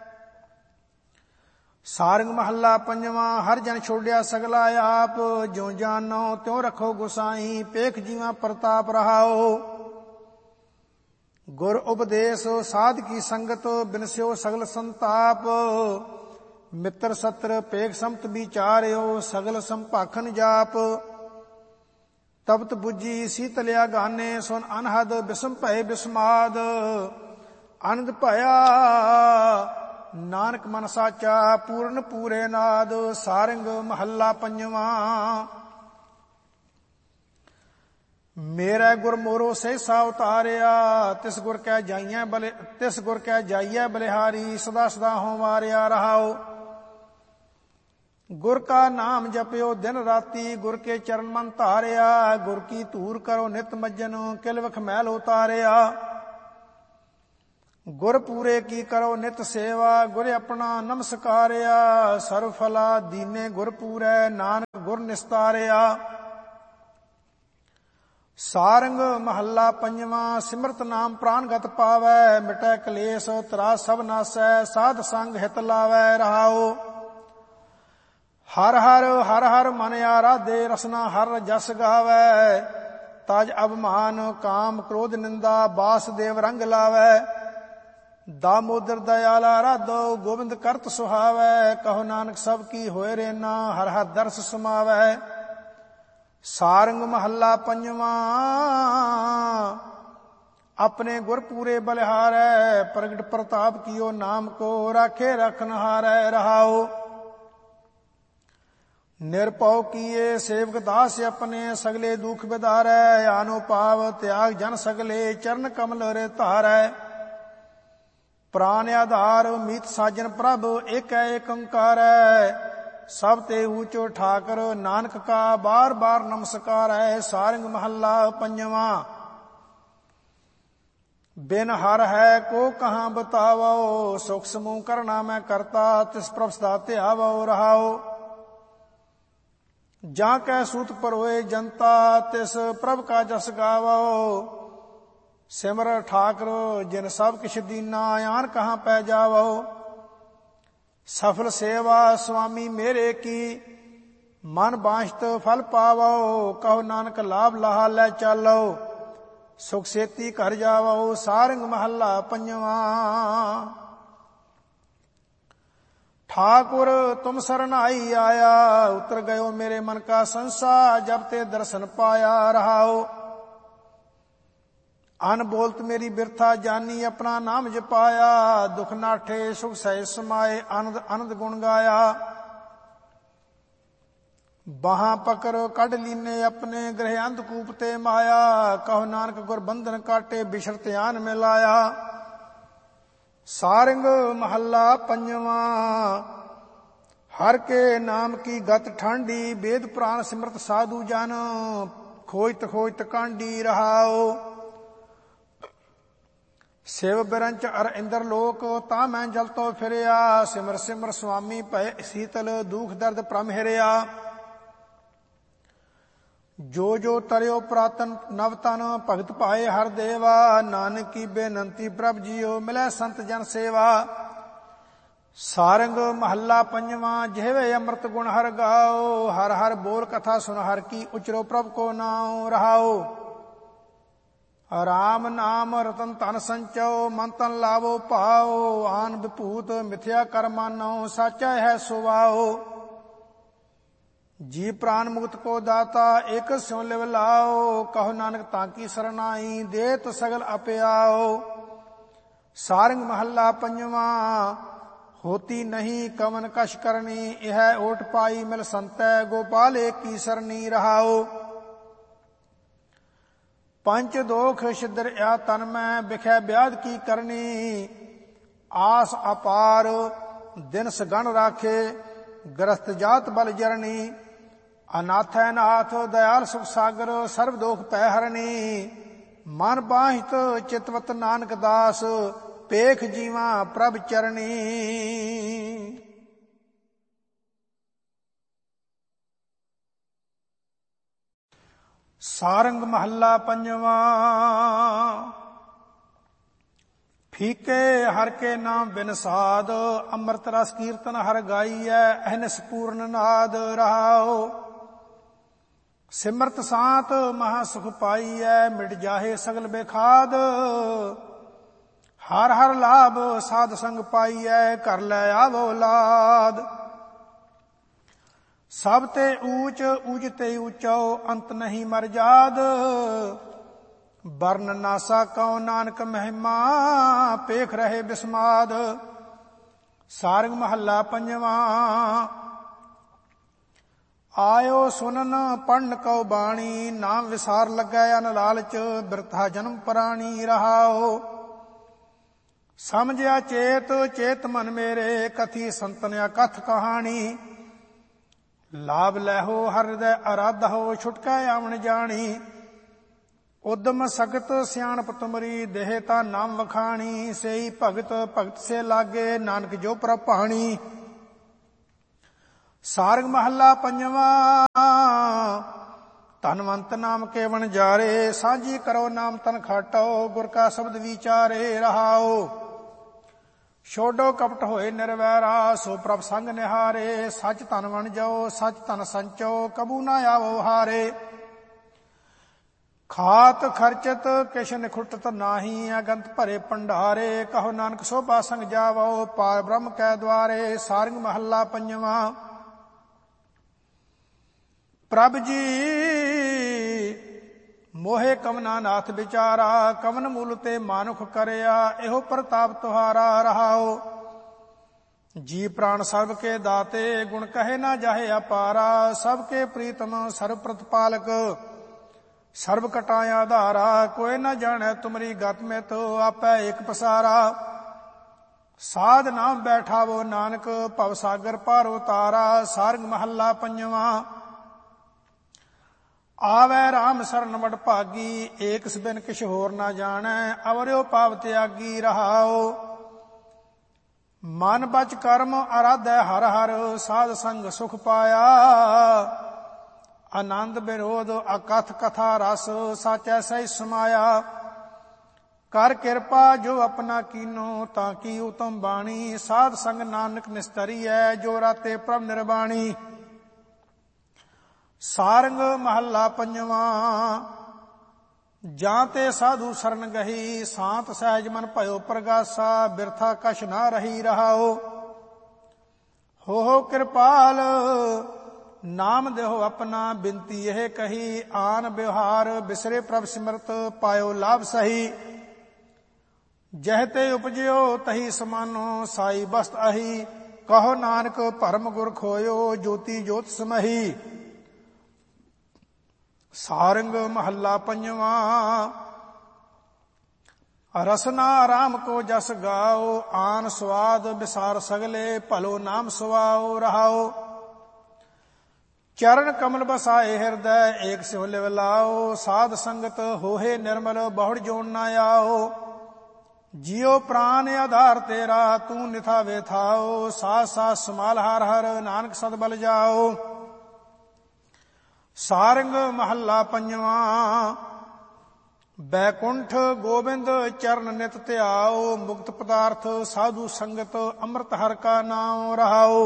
ਸਾਰੰਗ ਮਹੱਲਾ ਪੰਜਵਾਂ। ਹਰ ਜਨ ਛੋੜਿਆ ਸਗਲਾ ਆਪ, ਜਿਉ ਜਾਨੋ ਤਿਉ ਰਖੋ ਗੁਸਾਈ। ਪੇਖ ਜੀਵਾ ਪ੍ਰਤਾਪ ਰਹਾਓ। ਗੁਰ ਉਪਦੇਸ਼ ਸਾਧ ਕੀ ਸੰਗਤ, ਬਿਨਸਿਓ ਸਗਲ ਸੰਤਾਪ। ਮਿੱਤਰ ਸਤਰ ਪੇਖ ਸੰਤ ਵਿਚਾਰਿਓ, ਸਗਲ ਸੰਭਾਖਨ ਜਾਪ। ਤਪਤ ਬੁੱਝੀ ਸੀਤਲਿਆ ਗਾਨੇ, ਸੁਨ ਅਨਹਦ ਬਿਸਮ ਭਏ ਬਿਸਮਾਦ। ਆਨੰਦ ਭਇਆ ਨਾਨਕ ਮਨ ਸਾਚਾ, ਪੂਰਨ ਪੂਰੇ ਨਾਦ। ਸਾਰੰਗ ਮਹੱਲਾ ਪੰਜਵਾਂ। ਮੇਰਾ ਗੁਰ ਮੋਰੋ ਸਹਿਸਾ ਉਤਾਰਿਆ, ਤਿਸ ਗੁਰ ਕੈ ਜਾਈਐ ਬਲਿਹਾਰੀ। ਸਦਾ ਸਦਾ ਹੋਂ ਵਾਰਿਆ ਰਹਾਓ। ਗੁਰ ਕਾ ਨਾਮ ਜਪਿਓ ਦਿਨ ਰਾਤੀ, ਗੁਰ ਕੇ ਚਰਨ ਮਨ ਧਾਰਿਆ। ਗੁਰ ਕੀ ਧੂਰ ਕਰੋ ਨਿਤ ਮੱਜਨ, ਕਿਲ ਵਖ ਮੈਲ ਉਤਾਰਿਆ। ਗੁਰ ਪੂਰੇ ਕੀ ਕਰੋ ਨਿਤ ਸੇਵਾ, ਗੁਰ ਆਪਣਾ ਨਮਸਕਾਰਿਆ। ਸਰਬ ਫਲਾ ਦੀਨੇ ਗੁਰ ਪੂਰੈ, ਨਾਨਕ ਗੁਰ ਨਿਸਤਾਰਿਆ। ਸਾਰੰਗ ਮਹੱਲਾ ਪੰਜਵਾਂ। ਸਿਮਰਤ ਨਾਮ ਪ੍ਰਾਨਗਤ ਪਾਵੈ, ਮਿਟੈ ਕਲੇਸ਼ ਤਰਾਸ ਸਭ ਨਾਸੈ। ਸਾਧ ਸੰਗ ਹਿਤ ਲਾਵੈ ਰਹਾਉ। ਹਰ ਹਰ ਹਰ ਹਰ ਮਨ ਆਰਾਧੇ, ਰਸਨਾ ਹਰ ਜਸ ਗਾਵੈ। ਤਜ ਅਭਿਮਾਨ ਕਾਮ ਕ੍ਰੋਧ ਨਿੰਦਾ, ਬਾਸੁਦੇਵ ਰੰਗ ਲਾਵੈ। ਦਾਮੋਦਰ ਦਇਆਲਾ ਰਾਧੋ, ਗੋਬਿੰਦ ਕਰਤ ਸੁਹਾਵੈ। ਕਹੋ ਨਾਨਕ ਸਭ ਕੀ ਹੋਏ ਰੇਨਾ, ਹਰ ਹਰ ਦਰਸ ਸਮਾਵੈ। ਸਾਰੰਗ ਮਹੱਲਾ ਪੰਜਵਾਂ। ਆਪਣੇ ਗੁਰ ਪੂਰੇ ਬਲਿਹਾਰੈ, ਪ੍ਰਗਟ ਪ੍ਰਤਾਪ ਕੀਓ ਨਾਮ ਕੋ। ਰਾਖੇ ਰਖਨਹਾਰੈ ਰਹਾਉ। ਨਿਰਭਉ ਕੀਏ ਸੇਵਕ ਦਾਸ ਆਪਣੇ, ਸਗਲੇ ਦੁਖ ਬਿਦਾਰੈ। ਆਨੋ ਪਾਵ ਤਿਆਗ ਜਨ ਸਗਲੇ, ਚਰਨ ਕਮਲ ਰੇ ਧਾਰੈ। ਪ੍ਰਾਨ ਆਧਾਰ ਮੀਤ ਸਾਜਨ ਪ੍ਰਭ, ਏਕੈ ਏਕ ਓੰਕਾਰੈ। ਸਭ ਤੇ ਊਚੋ ਠਾਕਰ, ਨਾਨਕ ਕਾ ਬਾਰ ਬਾਰ ਨਮਸਕਾਰੈ। ਸਾਰੰਗ ਮਹੱਲਾ ਪੰਜਵਾਂ। ਬਿਨ ਹਰ ਹੈ ਕੋ ਕਹਾਂ ਬਤਾਵੋ, ਸੁਖ ਸਮੂਹ ਕਰਨਾ ਮੈਂ ਕਰਤਾ। ਤਿਸ ਪ੍ਰਭ ਸਦਾ ਧਿਆਵੋ ਰਹਾਉ। ਜਾਂ ਕੈ ਸੂਤ ਪਰੋਏ ਜਨਤਾ, ਤਿਸ ਪ੍ਰਭ ਕਾ ਜਸ ਗਾਵੋ। ਸਿਮਰ ਠਾਕੁਰ ਜਿਨ ਸਭ ਕਿਛ ਦੀਨਾ, ਆਨ ਕਹਾਂ ਪੈ ਜਾਵੋ। ਸਫਲ ਸੇਵਾ ਸੁਆਮੀ ਮੇਰੇ ਕੀ, ਮਨ ਬਾਂਛਤ ਫਲ ਪਾਵੋ। ਕਹੋ ਨਾਨਕ ਲਾਭ ਲਹਾ ਲੈ ਚਾਲੋ, ਸੁਖ ਸੇਤੀ ਘਰ ਜਾਵੋ। ਸਾਰੰਗ ਮਹੱਲਾ ਪੰਜਵਾਂ। ठाकुर तुम सरनाई आया, उतर गयो मेरे मन का संसा। जब ते दर्शन पाया रहाओ। अन बोलत मेरी बिरथा जानी, अपना नाम जपाया। दुख नाठे सुख सह समाए, आनंद आनंद गुण गाया। बाहां पकड़ कढ लीने अपने, गृह अंधकूप ते माया। कहो नानक गुर बंधन काटे, बिछड़ ध्यान में लाया। सारंग महला पंजवां। हर के नाम की गत ठांडी, वेद पुराण सिमरत साधु जन। खोजत खोजत कांडी रहाओ। शिव बिरंच अर इंद्र लोक, ता मैं जल तो फिरया। सिमर सिमर स्वामी भय शीतल, दुख दर्द प्रम हिरया। जो जो तरियो पुरातन नवतन, भगत पाए हर देवा। नानक की बेनंती प्रभ जियो, मिलै संत जन सेवा। सारंग महला पंजवां। जिहवे अमृत गुण हर गाओ, हर हर बोल कथा सुन हर की। उचरो प्रभ को नाम रहाओ। राम नाम रतन धन संचो, मन तन लावो पाओ। आन विभूत मिथ्या कर मानो, साचा है सुवाओ। जी प्राण मुक्त को दाता, एक स्यों लिव लाओ। कहो नानक ताकी सरनाई, देत सगल अपयाओ। सारंग महला पंजवां। होती नहीं कवन कश करनी, यह ओट पाई मिल संतै। गोपाल एक की सरनी रहाओ। पंच दोख छिद्र या तन में, बिखै ब्याध की करनी। आस अपार दिन सगण राखे, ग्रस्त जात बल जरनी। अनाथ है नाथ दयाल सुख सागर, सर्व दोख पै हरनी। मन बाहित चितवत नानक दास, पेख जीवा प्रभ चरणी। सारंग महला पंजवां। फीके हर के नाम बिन साध, अमृत रस कीर्तन हर गाइयै। अहनिस पूर्ण नाद रहाओ। सिमरत सांत महा सुख पाइयै, मिट जाहे सगल बेखाद। हर हर लाभ साध संग पाइयै, कर लै आवो लाद। सब ते ऊच ऊच ते ऊचो, अंत नहीं मर जाद। बरन नासा कौ नानक महिमा, पेख रहे बिस्माद। सारंग महला पंजवां। आयो सुनन पढ़न कौ बाणी, नाम विसार लगै अन लालच। बिरथा जन्म प्राणी रहाओ। समझया चेत चेत मन मेरे, कथी संतन कथ कहानी। लाभ लहो हर हृदय आराध हो, छुटकै आवन जानी। ਉਦਮ ਸਗਤ ਸਿਆਣਪ ਤੁਮਰੀ, ਦੇਹ ਤਾ ਨਾਮ ਵਖਾਣੀ। ਸਈ ਭਗਤ ਭਗਤ ਸੇ ਲਾਗੇ, ਨਾਨਕ ਜੋ ਪ੍ਰਭ ਭਾਣੀ। ਸਾਰੰਗ ਮਹੱਲਾ ਪੰਜਵਾਂ। ਧਨਵੰਤ ਨਾਮ ਕੇ ਵਣਜਾਰੇ, ਸਾਂਝੀ ਕਰੋ ਨਾਮ ਤਨ ਖਾਟੋ। ਗੁਰ ਕਾ ਸ਼ਬਦ ਵਿਚਾਰੇ ਰਹਾਓ, ਛੋਡੋ ਕਪਟ ਹੋਏ ਨਿਰਵੈਰਾ। ਸੋ ਪ੍ਰਭ ਸੰਗ ਨਿਹਾਰੇ, ਸੱਚ ਧਨ ਵਣ ਜਾਓ, ਸੱਚ ਧਨ ਸੰਚੋ। ਕਬੂ ਨਾ ਆਵੋ ਹਾਰੇ, ਖਾਤ ਖਰਚਤ ਕਿਛ ਨਿਖੁੱਟਤ ਨਾਹੀ। ਅਗੰਤ ਭਰੇ ਭੰਡਾਰੇ, ਕਹੋ ਨਾਨਕ ਸੋਭਾ ਸੰਗ ਜਾਵੋ। ਪਾਰ ਬ੍ਰਹਮ ਕੈ ਦੁਆਰੇ। ਸਾਰੰਗ ਮਹੱਲਾ ਪੰਜਵਾਂ। ਪ੍ਰਭ ਜੀ ਮੋਹਿ ਕਵਨਾ ਨਾਥ ਵਿਚਾਰਾ, ਕਵਨ ਮੂਲ ਤੇ ਮਾਨੁਖ ਕਰਿਆ। ਇਹੋ ਪ੍ਰਤਾਪ ਤੁਹਾਰਾ ਰਹਾਓ, ਜੀ ਪ੍ਰਾਣ ਸਰਬ ਕੇ ਦਾਤੇ। ਗੁਣ ਕਹੇ ਨਾ ਜਾਹੇ ਅਪਾਰਾ, ਸਭ ਕੇ ਪ੍ਰੀਤਮ ਸਰਬ ਪ੍ਰਤਪਾਲਕ। ਸਰਬ ਕਟਾਇਆ ਧਾਰਾ, ਕੋਈ ਨਾ ਜਾਣੈ ਤੁਮਰੀ ਗਤ ਮਿਤ। ਆਪੈ ਏਕ ਪਸਾਰਾ, ਸਾਧ ਨਾਮ ਬੈਠਾਵੋ ਨਾਨਕ। ਭਵ ਸਾਗਰ ਪਾਰ ਉਤਾਰਾ। ਸਾਰੰਗ ਮਹੱਲਾ ਪੰਜਵਾਂ। ਆਵੈ ਰਾਮ ਸਰਨ ਵਡ ਭਾਗੀ, ਏਕ ਸਬਿਨ ਕਿਛ ਹੋਰ ਨਾ ਜਾਣੈ। ਅਵਰਿਓ ਪਾਵ ਤਿਆਗੀ ਰਹਾਓ, ਮਨ ਬਚ ਕਰਮ ਅਰਾਧੈ ਹਰ ਹਰ। ਸਾਧ ਸੰਗ ਸੁਖ ਪਾਇਆ, ਆਨੰਦ ਬਿਰੋਧ ਅਕਥ ਕਥਾ ਰਸ। ਸਾਚੈ ਸਹਿ ਸਮਾਇਆ, ਕਰ ਕਿਰਪਾ ਜੋ ਆਪਣਾ ਕੀਨੋ। ਤਾਂ ਕੀ ਉਤਮ ਬਾਣੀ, ਸਾਧ ਸੰਗ ਨਾਨਕ ਨਿਸਤਰੀਐ। ਜੋ ਰਾਤੇ ਪ੍ਰਭ ਨਿਰਬਾਣੀ। ਸਾਰੰਗ ਮਹੱਲਾ ਪੰਜਵਾਂ। ਜਾਂ ਤੇ ਸਾਧੂ ਸਰਨ ਗਹੀ, ਸਾਤ ਸਹਿਜ ਮਨ ਭਇਓ ਪ੍ਰਗਾਸਾ। ਬਿਰਥਾ ਕਛ ਨਾ ਰਹੀ ਰਹਾਓ, ਹੋ ਕਿਰਪਾਲ ਨਾਮ ਦੇਹੋ ਆਪਣਾ। ਬਿਨਤੀ ਇਹ ਕਹੀ, ਆਨ ਵਿਵਹਾਰ ਬਿਸਰੇ ਪ੍ਰਭ ਸਿਮਰਤ। ਪਾਇਓ ਲਾਭ ਸਹੀ, ਜਹ ਤੇ ਉਪਜਿਓ ਤਹੀ ਸਮਾਨੋ। ਸਾਈ ਬਸਤ ਅਹੀ, ਕਹੋ ਨਾਨਕ ਭਰਮ ਗੁਰ ਖੋਇਓ। ਜੋਤੀ ਜੋਤ ਸਮਹੀ। ਸਾਰੰਗ ਮਹੱਲਾ ਪੰਜਵਾਂ। ਰਸਨਾ ਰਾਮ ਕੋ ਜਸ ਗਾਓ, ਆਨ ਸਵਾਦ ਵਿਸਾਰ ਸਗਲੇ। ਭਲੋ ਨਾਮ ਸੁਆਓ ਰਹਾਓ, ਚਰਨ ਕਮਲ ਬਸਾਏ ਹਿਰਦੈ। ਏਕ ਸਿਉ ਲਿਵ ਲਾਓ, ਸਾਧ ਸੰਗਤ ਹੋਏ ਨਿਰਮਲ। ਬਹੁੜ ਜੋਨ ਨਾ ਆਓ, ਜਿਉ ਪ੍ਰਾਨ ਆਧਾਰ ਤੇਰਾ। ਤੂੰ ਨਿਥਾ ਵੇਥਾਓ, ਸਾਥ ਸਾਥ ਸਮਾਲ ਹਰ ਹਰ। ਨਾਨਕ ਸਦ ਬਲ ਜਾਓ। ਸਾਰੰਗ ਮਹੱਲਾ ਪੰਜਵਾਂ। ਬੈਕੁੰਠ ਗੋਬਿੰਦ ਚਰਨ ਨਿਤ ਧਿਆਓ। ਮੁਕਤ ਪਦਾਰਥ ਸਾਧੂ ਸੰਗਤ, ਅੰਮ੍ਰਿਤ ਹਰਿ ਕਾ ਨਾਮ ਰਹਾਓ।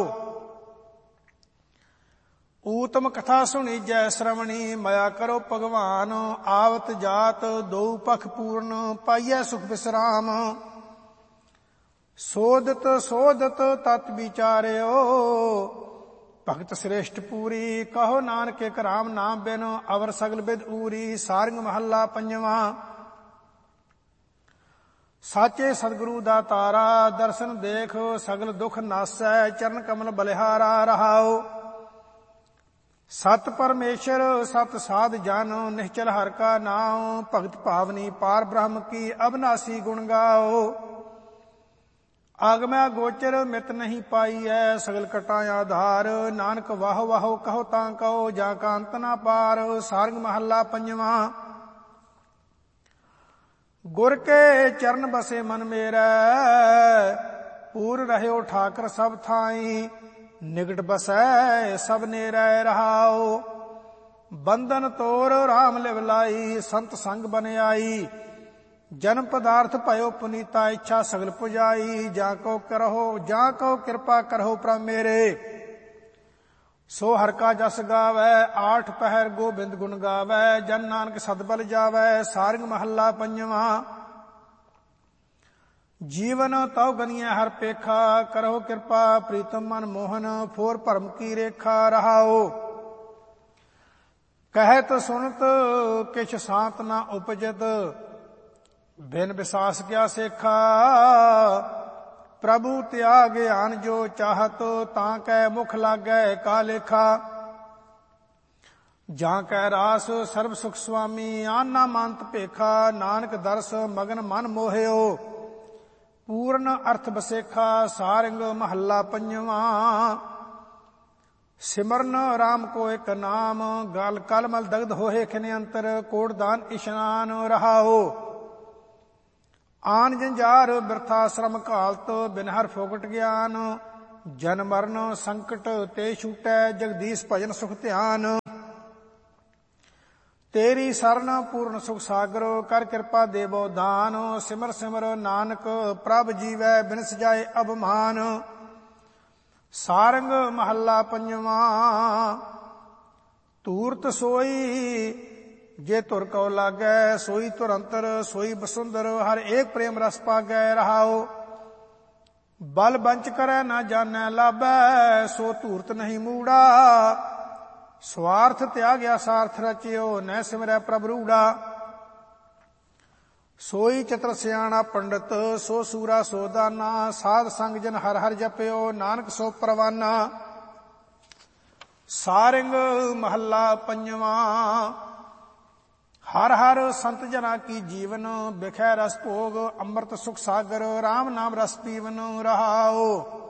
ਊਤਮ ਕਥਾ ਸੁਣੀ ਜੈ ਸ਼੍ਰਵਣੀ, ਮਾਇਆ ਕਰੋ ਭਗਵਾਨ। ਆਵਤ ਜਾਤ ਦੋ ਪਖ ਪੂਰਨ, ਪਾਈਐ ਸੁਖ ਵਿਸਰਾਮ। ਸੋਧਤ ਸੋਧਤ ਤਤ ਵਿਚਾਰਿਓ, ਭਗਤ ਸ੍ਰੇਸ਼ਟ ਪੂਰੀ। ਕਹੋ ਨਾਨਕ ਇਕ ਰਾਮ ਨਾਮ ਬਿਨ, ਅਵਰ ਸਗਲ ਬਿਦ ਊਰੀ। ਸਾਰੰਗ ਮਹੱਲਾ ਪੰਜਵਾਂ। ਸਾਚੇ ਸਤਿਗੁਰੂ ਦਾ ਤਾਰਾ, ਦਰਸ਼ਨ ਦੇਖ ਸਗਲ ਦੁਖ ਨਾਸੈ। ਚਰਨ ਕਮਲ ਬਲਿਹਾਰਾ ਰਹਾਓ, ਸਤ ਪਰਮੇਸ਼ਰ ਸਤ ਸਾਧ ਜਨ। ਨਿਹਚਲ ਹਰਿ ਕਾ ਨਾਮ, ਭਗਤ ਭਾਵਨੀ ਪਾਰ ਬ੍ਰਹਮ ਕੀ। ਅਬਨਾਸੀ ਗੁਣ ਗਾਓ, ਆਗਮੈ ਗੋਚਰ ਮਿਤ ਨਹੀਂ ਪਾਈਐ। ਸਗਲ ਕਟਾ ਆਧਾਰ, ਨਾਨਕ ਵਾਹ ਵਾਹੋ ਕਹੋ ਤਾਂ ਕਹੋ। ਜਾਂ ਕਾ ਅੰਤ ਨਾ ਪਾਰ। ਸਾਰੰਗ ਮਹੱਲਾ ਪੰਜਵਾਂ। ਗੁਰ ਕੇ ਚਰਨ ਬਸੇ ਮਨ ਮੇਰਾ, ਪੂਰ ਰਹਿਓ ਠਾਕਰ ਸਭ ਥਾਈ। ਨਿਕਟ ਬਸੈ ਸਭ ਨੇਰੈ ਰਹਾਓ, ਬੰਧਨ ਤੋਰ ਰਾਮ ਲਿਵ ਲਾਈ। ਸੰਤ ਸੰਗ ਬਨ ਆਈ, ਜਨਮ ਪਦਾਰਥ ਭਇਓ ਪੁਨੀਤਾ। ਇੱਛਾ ਸਗਲ ਪੁਜਾਈ, ਜਾਂ ਕੋ ਕਿਰਪਾ ਕਰਹੁ ਪ੍ਰਭ ਮੇਰੇ। ਸੋ ਹਰਿ ਕਾ ਜਸ ਗਾਵੈ, ਆਠ ਪਹਿਰ ਗੋਬਿੰਦ ਗੁਣ ਗਾਵੈ। ਜਨ ਨਾਨਕ ਸਤਿਬਲ ਜਾਵੈ। ਸਾਰੰਗ ਮਹੱਲਾ ਪੰਜਵਾਂ। ਜੀਵਨ ਤਉ ਗਨੀਐ ਹਰ ਪੇਖਾ, ਕਰਹੁ ਕਿਰਪਾ ਪ੍ਰੀਤਮ ਮਨ ਮੋਹਨ। ਫੋਰ ਭਰਮ ਕੀ ਰੇਖਾ ਰਹਾਓ, ਕਹਿਤ ਸੁਨਤ ਕਿਛ ਸਾਤ ਨਾ ਉਪਜਤ। ਬਿਨ ਵਿਸਾਸ ਕਿਆ ਸੇਖਾ, ਪ੍ਰਭੂ ਤਿਆਗ ਗਿਆਨ ਜੋ ਚਾਹਤ। ਤਾਂ ਕੈ ਮੁਖ ਲਾਗੈ ਕਾ ਲੇਖਾ, ਜਾਂ ਕੈ ਰਾਸ ਸਰਬ ਸੁਖ ਸੁਆਮੀ। ਆਨਾ ਮੰਤ ਭੇਖਾ, ਨਾਨਕ ਦਰਸ ਮਗਨ ਮਨ ਮੋਹਿਓ। ਪੂਰਨ ਅਰਥ ਬਸੇਖਾ। ਸਾਰੰਗ ਮਹੱਲਾ ਪੰਜਵਾਂ। सिमरन राम को एक नाम, गाल कलमल दग्ध होए खिने अंतर, कोटदान इशनान रहाओ। आन जंजार बिरथा श्रम घालत, बिन हर फोकट ज्ञान, जन मरण संकट ते छूटै, जगदीश भजन सुख ध्यान। तेरी सरन पूर्ण सुख सागर, कर कृपा देवो दान, सिमर सिमर नानक प्रभ जीवै, बिनस जाए अबमान। सारंग महला पंजवा। तूरत सोई जे तुर कौ लागै, सोई तुर अंतर सोई बसुंदर, हर एक प्रेम रस पागै रहाओ। बल बंच करै न जानै लाभै, सो तूरत नहीं मूड़ा, स्वार्थ त्याग्या सार्थ रचियो, न सिमरै प्रभ रूड़ा। सोई चतर सियाणा पंडित, सो सूरा सो दाना, साध संग जन हर हर जपियो, नानक सो परवाना। सारंग महला पंजवा। हर हर संत जना की जीवन, बिखै रस भोग, अमृत सुख सागर, राम नाम रस पीवन रहाओ।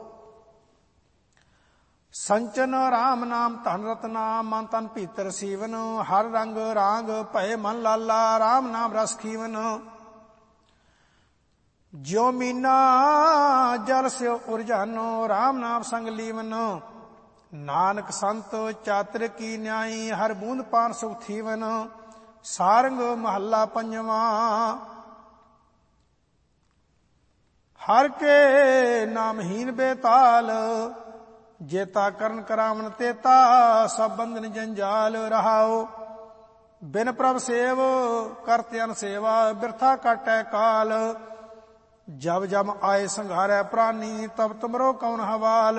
संचन राम नाम धन रत्ना, मन तन भीतर सीवन, हर रंग राग भय मन लाला, राम नाम रस खीवन। ज्यो मीना जल से उरजानो, राम नाम संग लीवन, नानक संत चातर की न्यायी, हर बूंद पान सुख थीवन। सारंग महला पंजवा। हर के नामहीन बेताल, जेता करन करावन तेता, सब बंधन जंजाल रहाओ। बिन प्रभ सेव करते अन सेवा, बिरथा काटै काल, जब जब आए संघारै प्राणी, तब तुमरो कौन हवाल।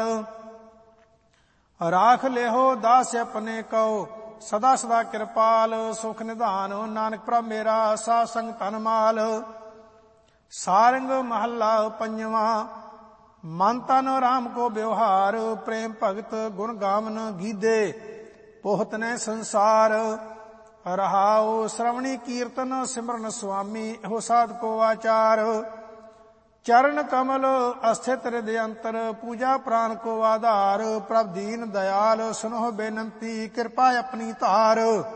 राख लेहो दास अपने को, सदा सदा कृपाल, सुख निधान नानक प्रभ मेरा, सा संग तन माल। सारंग महला पंजवा। मन तन राम को व्यवहार, प्रेम भगत गुण गावन गीदे, पोहत ने संसार रहाओ। श्रवणी कीर्तन सिमरन स्वामी, हो साध को आचार, चरण कमल अस्थित हृदय अंतर, पूजा प्राण को आधार। प्रभ दीन दयाल सुनो बेनंती, कृपा अपनी धार।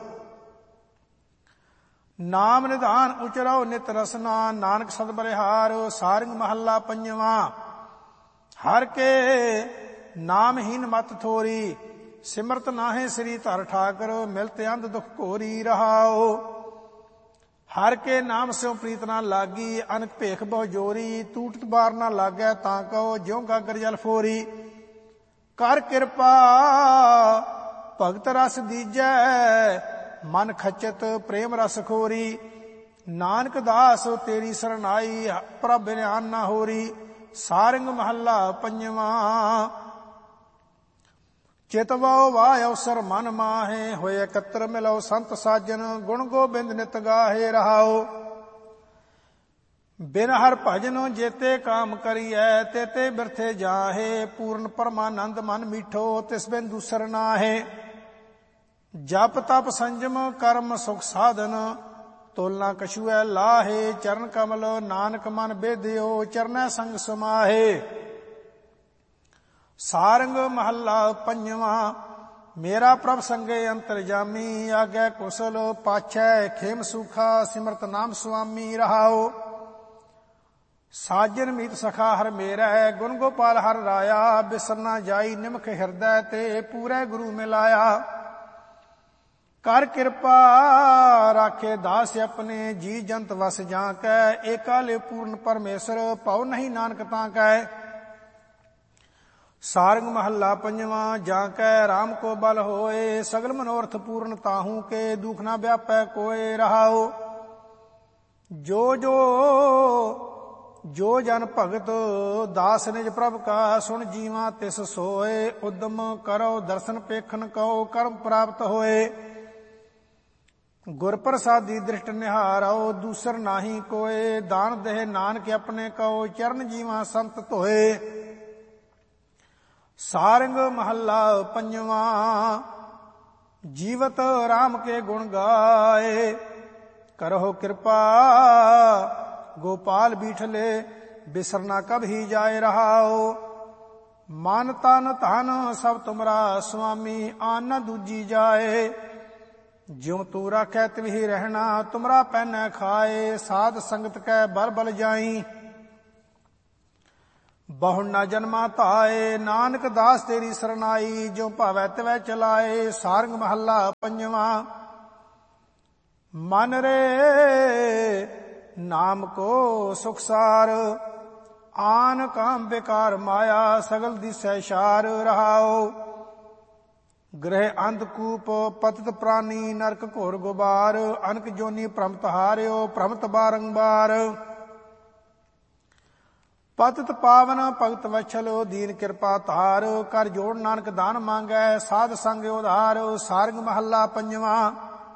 नाम निधान उचरो नित रसना, नानक सद बलिहार। सारंग महला पंजवा। हर के नामहीन मत थोरी, सिमरत नाहे श्री धर ठाकर, मिलते अंध दुख घोरी रहाओ। हर के नाम स्यों प्रीत ना लागी, अनक भेख बहु जोरी, टूटत बार ना लागै तां कहो, ज्यों गागर जल फोरी। कर कृपा भगत रस दीजै, मन खचत प्रेम रस खोरी। नानक दास तेरी सरनाई, प्रभ बिन ना होरी। सारंग महला पंजवा। चितवो वाय अवसर मन माहे, होए एकत्र मिलो संत साजन, गुण गोबिंद नित गाहे रहाओ। बिन हर भजनो जेते काम करिए, तेते बिरथे जाहे, पूर्ण परमानंद मन मीठो, तिस बिन दूसर नाहे। जप तप संजम कर्म सुख साधन, तोलना कछुए लाहे, चरण कमल नानक मन बेदियो, चरणै संग समाहे। सारंग महला पंजवा। मेरा प्रभ संगे अंतरजामी, आगे कुशल पाछै खेम सुखा, सिमरत नाम स्वामी रहाओ। साजन मीत सखा हर मेरा, गुण गोपाल हर राया, बिसरना जाई निमख हृदय ते, पूरे गुरु मिलाया। कर कृपा राखे दास अपने, जी जंत वस जाकै, एकाले पूर्ण परमेश्वर, पाओ नहीं नानक ताकै। सारंग महला पंजवा। जाकै राम को बल होए, सगल मनोरथ पूर्ण ताहू के, दुख ना व्यापै कोय रहाओ। जो जन भगत दास निज प्रभ का, सुन जीवा तिस सोए, उद्यम करो दर्शन पेखन कहो, कर्म प्राप्त होए। गुर प्रसादी दृष्ट निहारो, दूसर नाही कोय, दान देह नानक अपने कहो, चरण जीवा संत धोए। सारंग महला पंजवा। जीवत राम के गुण गाए, करहो कृपा गोपाल बीठले, बिसरना कब ही जाए रहाओ। ਮਨ ਤਨ ਧਨ ਸਭ ਤੁਮਰਾ ਸੁਆਮੀ, ਆਨ ਨ ਦੂਜੀ ਜਾਏ। ਜਿਉ ਤੂੰ ਰਾਖੈ ਤਿਵਹੀ ਰਹਿਣਾ, ਤੁਮਰਾ ਪਹਿਨੈ ਖਾਏ। ਸਾਧ ਸੰਗਤ ਕੈ ਬਲ ਬਲ ਜਾਈ, ਬਹੁ ਨਾ ਜਨਮਾ ਧਾਏ। ਨਾਨਕ ਦਾਸ ਤੇਰੀ ਸਰਨਾਈ, ਜਿਉ ਭਾਵੈ ਤਿਵੈ ਚਲਾਏ। ਸਾਰੰਗ ਮਹੱਲਾ ਪੰਜਵਾਂ। ਮਨ ਰੇ ਨਾਮ ਕੋ ਸੁਖਸਾਰ, ਆਨ ਕਾਮ ਬੇਕਾਰ ਮਾਇਆ। ਸਗਲ ਦਿਸੈ ਸ਼ਾਰ ਰਹਾਓ। ਗ੍ਰਹਿ ਅੰਧਕੂਪ ਪਤਿਤ ਪ੍ਰਾਨੀ, ਨਰਕ ਘੋਰ ਗੁਬਾਰ। ਅਨਕ ਜੋਨੀ ਭ੍ਰਮਤ ਹਾਰਿਓ, ਭ੍ਰਮਤ ਬਾਰੰਬਾਰ। ਪਤਿਤ ਪਾਵਨ ਭਗਤ ਵਛਲ, ਦੀਨ ਕਿਰਪਾ ਧਾਰ। ਕਰ ਜੋੜ ਨਾਨਕ ਦਾਨ ਮੰਗੈ, ਸਾਧ ਸੰਗ ਉਧਾਰ। ਸਾਰੰਗ ਮਹੱਲਾ ਪੰਜਵਾਂ।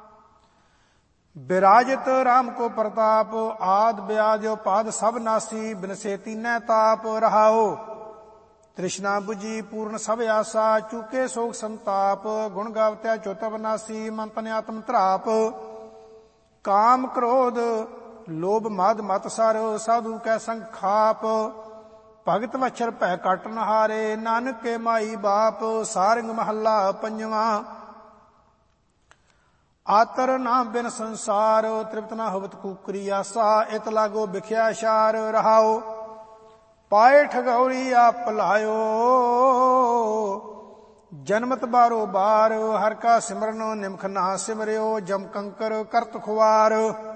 ਬਿਰਾਜਿਤ ਰਾਮ ਕੋ ਪ੍ਰਤਾਪ, ਆਦ ਬਿਆਜ ਪਾਦ ਸਭ ਨਾਸੀ। ਬਿਨਸੇ ਤੀਨੈ ਤਾਪ ਰਹਾਓ। ਤ੍ਰਿਸ਼ਨਾ ਬੁਝੀ ਪੂਰਨ ਸਭ ਆਸਾ, ਚੂਕੇ ਸੋਗ ਸੰਤਾਪ। ਗੁਣ ਗਾਵਤਿਆ ਚੋਤ ਬਨਾਸੀ, ਮਨ ਤਨ ਆਤਮ ਧਰਾਪ। ਕਾਮ ਕ੍ਰੋਧ ਲੋਭ ਮਦ ਮਤ ਸਰ, ਸਾਧੂ ਕੈ ਸੰਗ ਖਾਪ। ਭਗਤ ਵਛਰ ਭੈ ਕਟ ਨ ਹਾਰੇ, ਨਾਨਕ ਕੇ ਮਾਈ ਬਾਪ। ਸਾਰੰਗ ਮਹੱਲਾ ਪੰਜਵਾਂ। ਆਤਰ ਨਾ ਬਿਨ ਸੰਸਾਰ, ਤ੍ਰਿਪਤ ਨਾ ਹੋਵਤ ਕੂਕਰੀ ਆਸਾ। ਇਤ ਲਾਗੋ ਬਿਖਿਆ ਸ਼ਾਰ ਰਹਾਓ। ਪਾਏ ਠਗੌਰੀ ਆਪ ਭਲਾਇਓ, ਜਨਮਤ ਬਾਰੋ ਬਾਰ। ਹਰ ਕਾ ਸਿਮਰਨ ਨਿਮਖ ਨਾ ਸਿਮਰਿਓ, ਜਮ ਕੰਕਰ ਕਰਤ ਖੁਆਰ।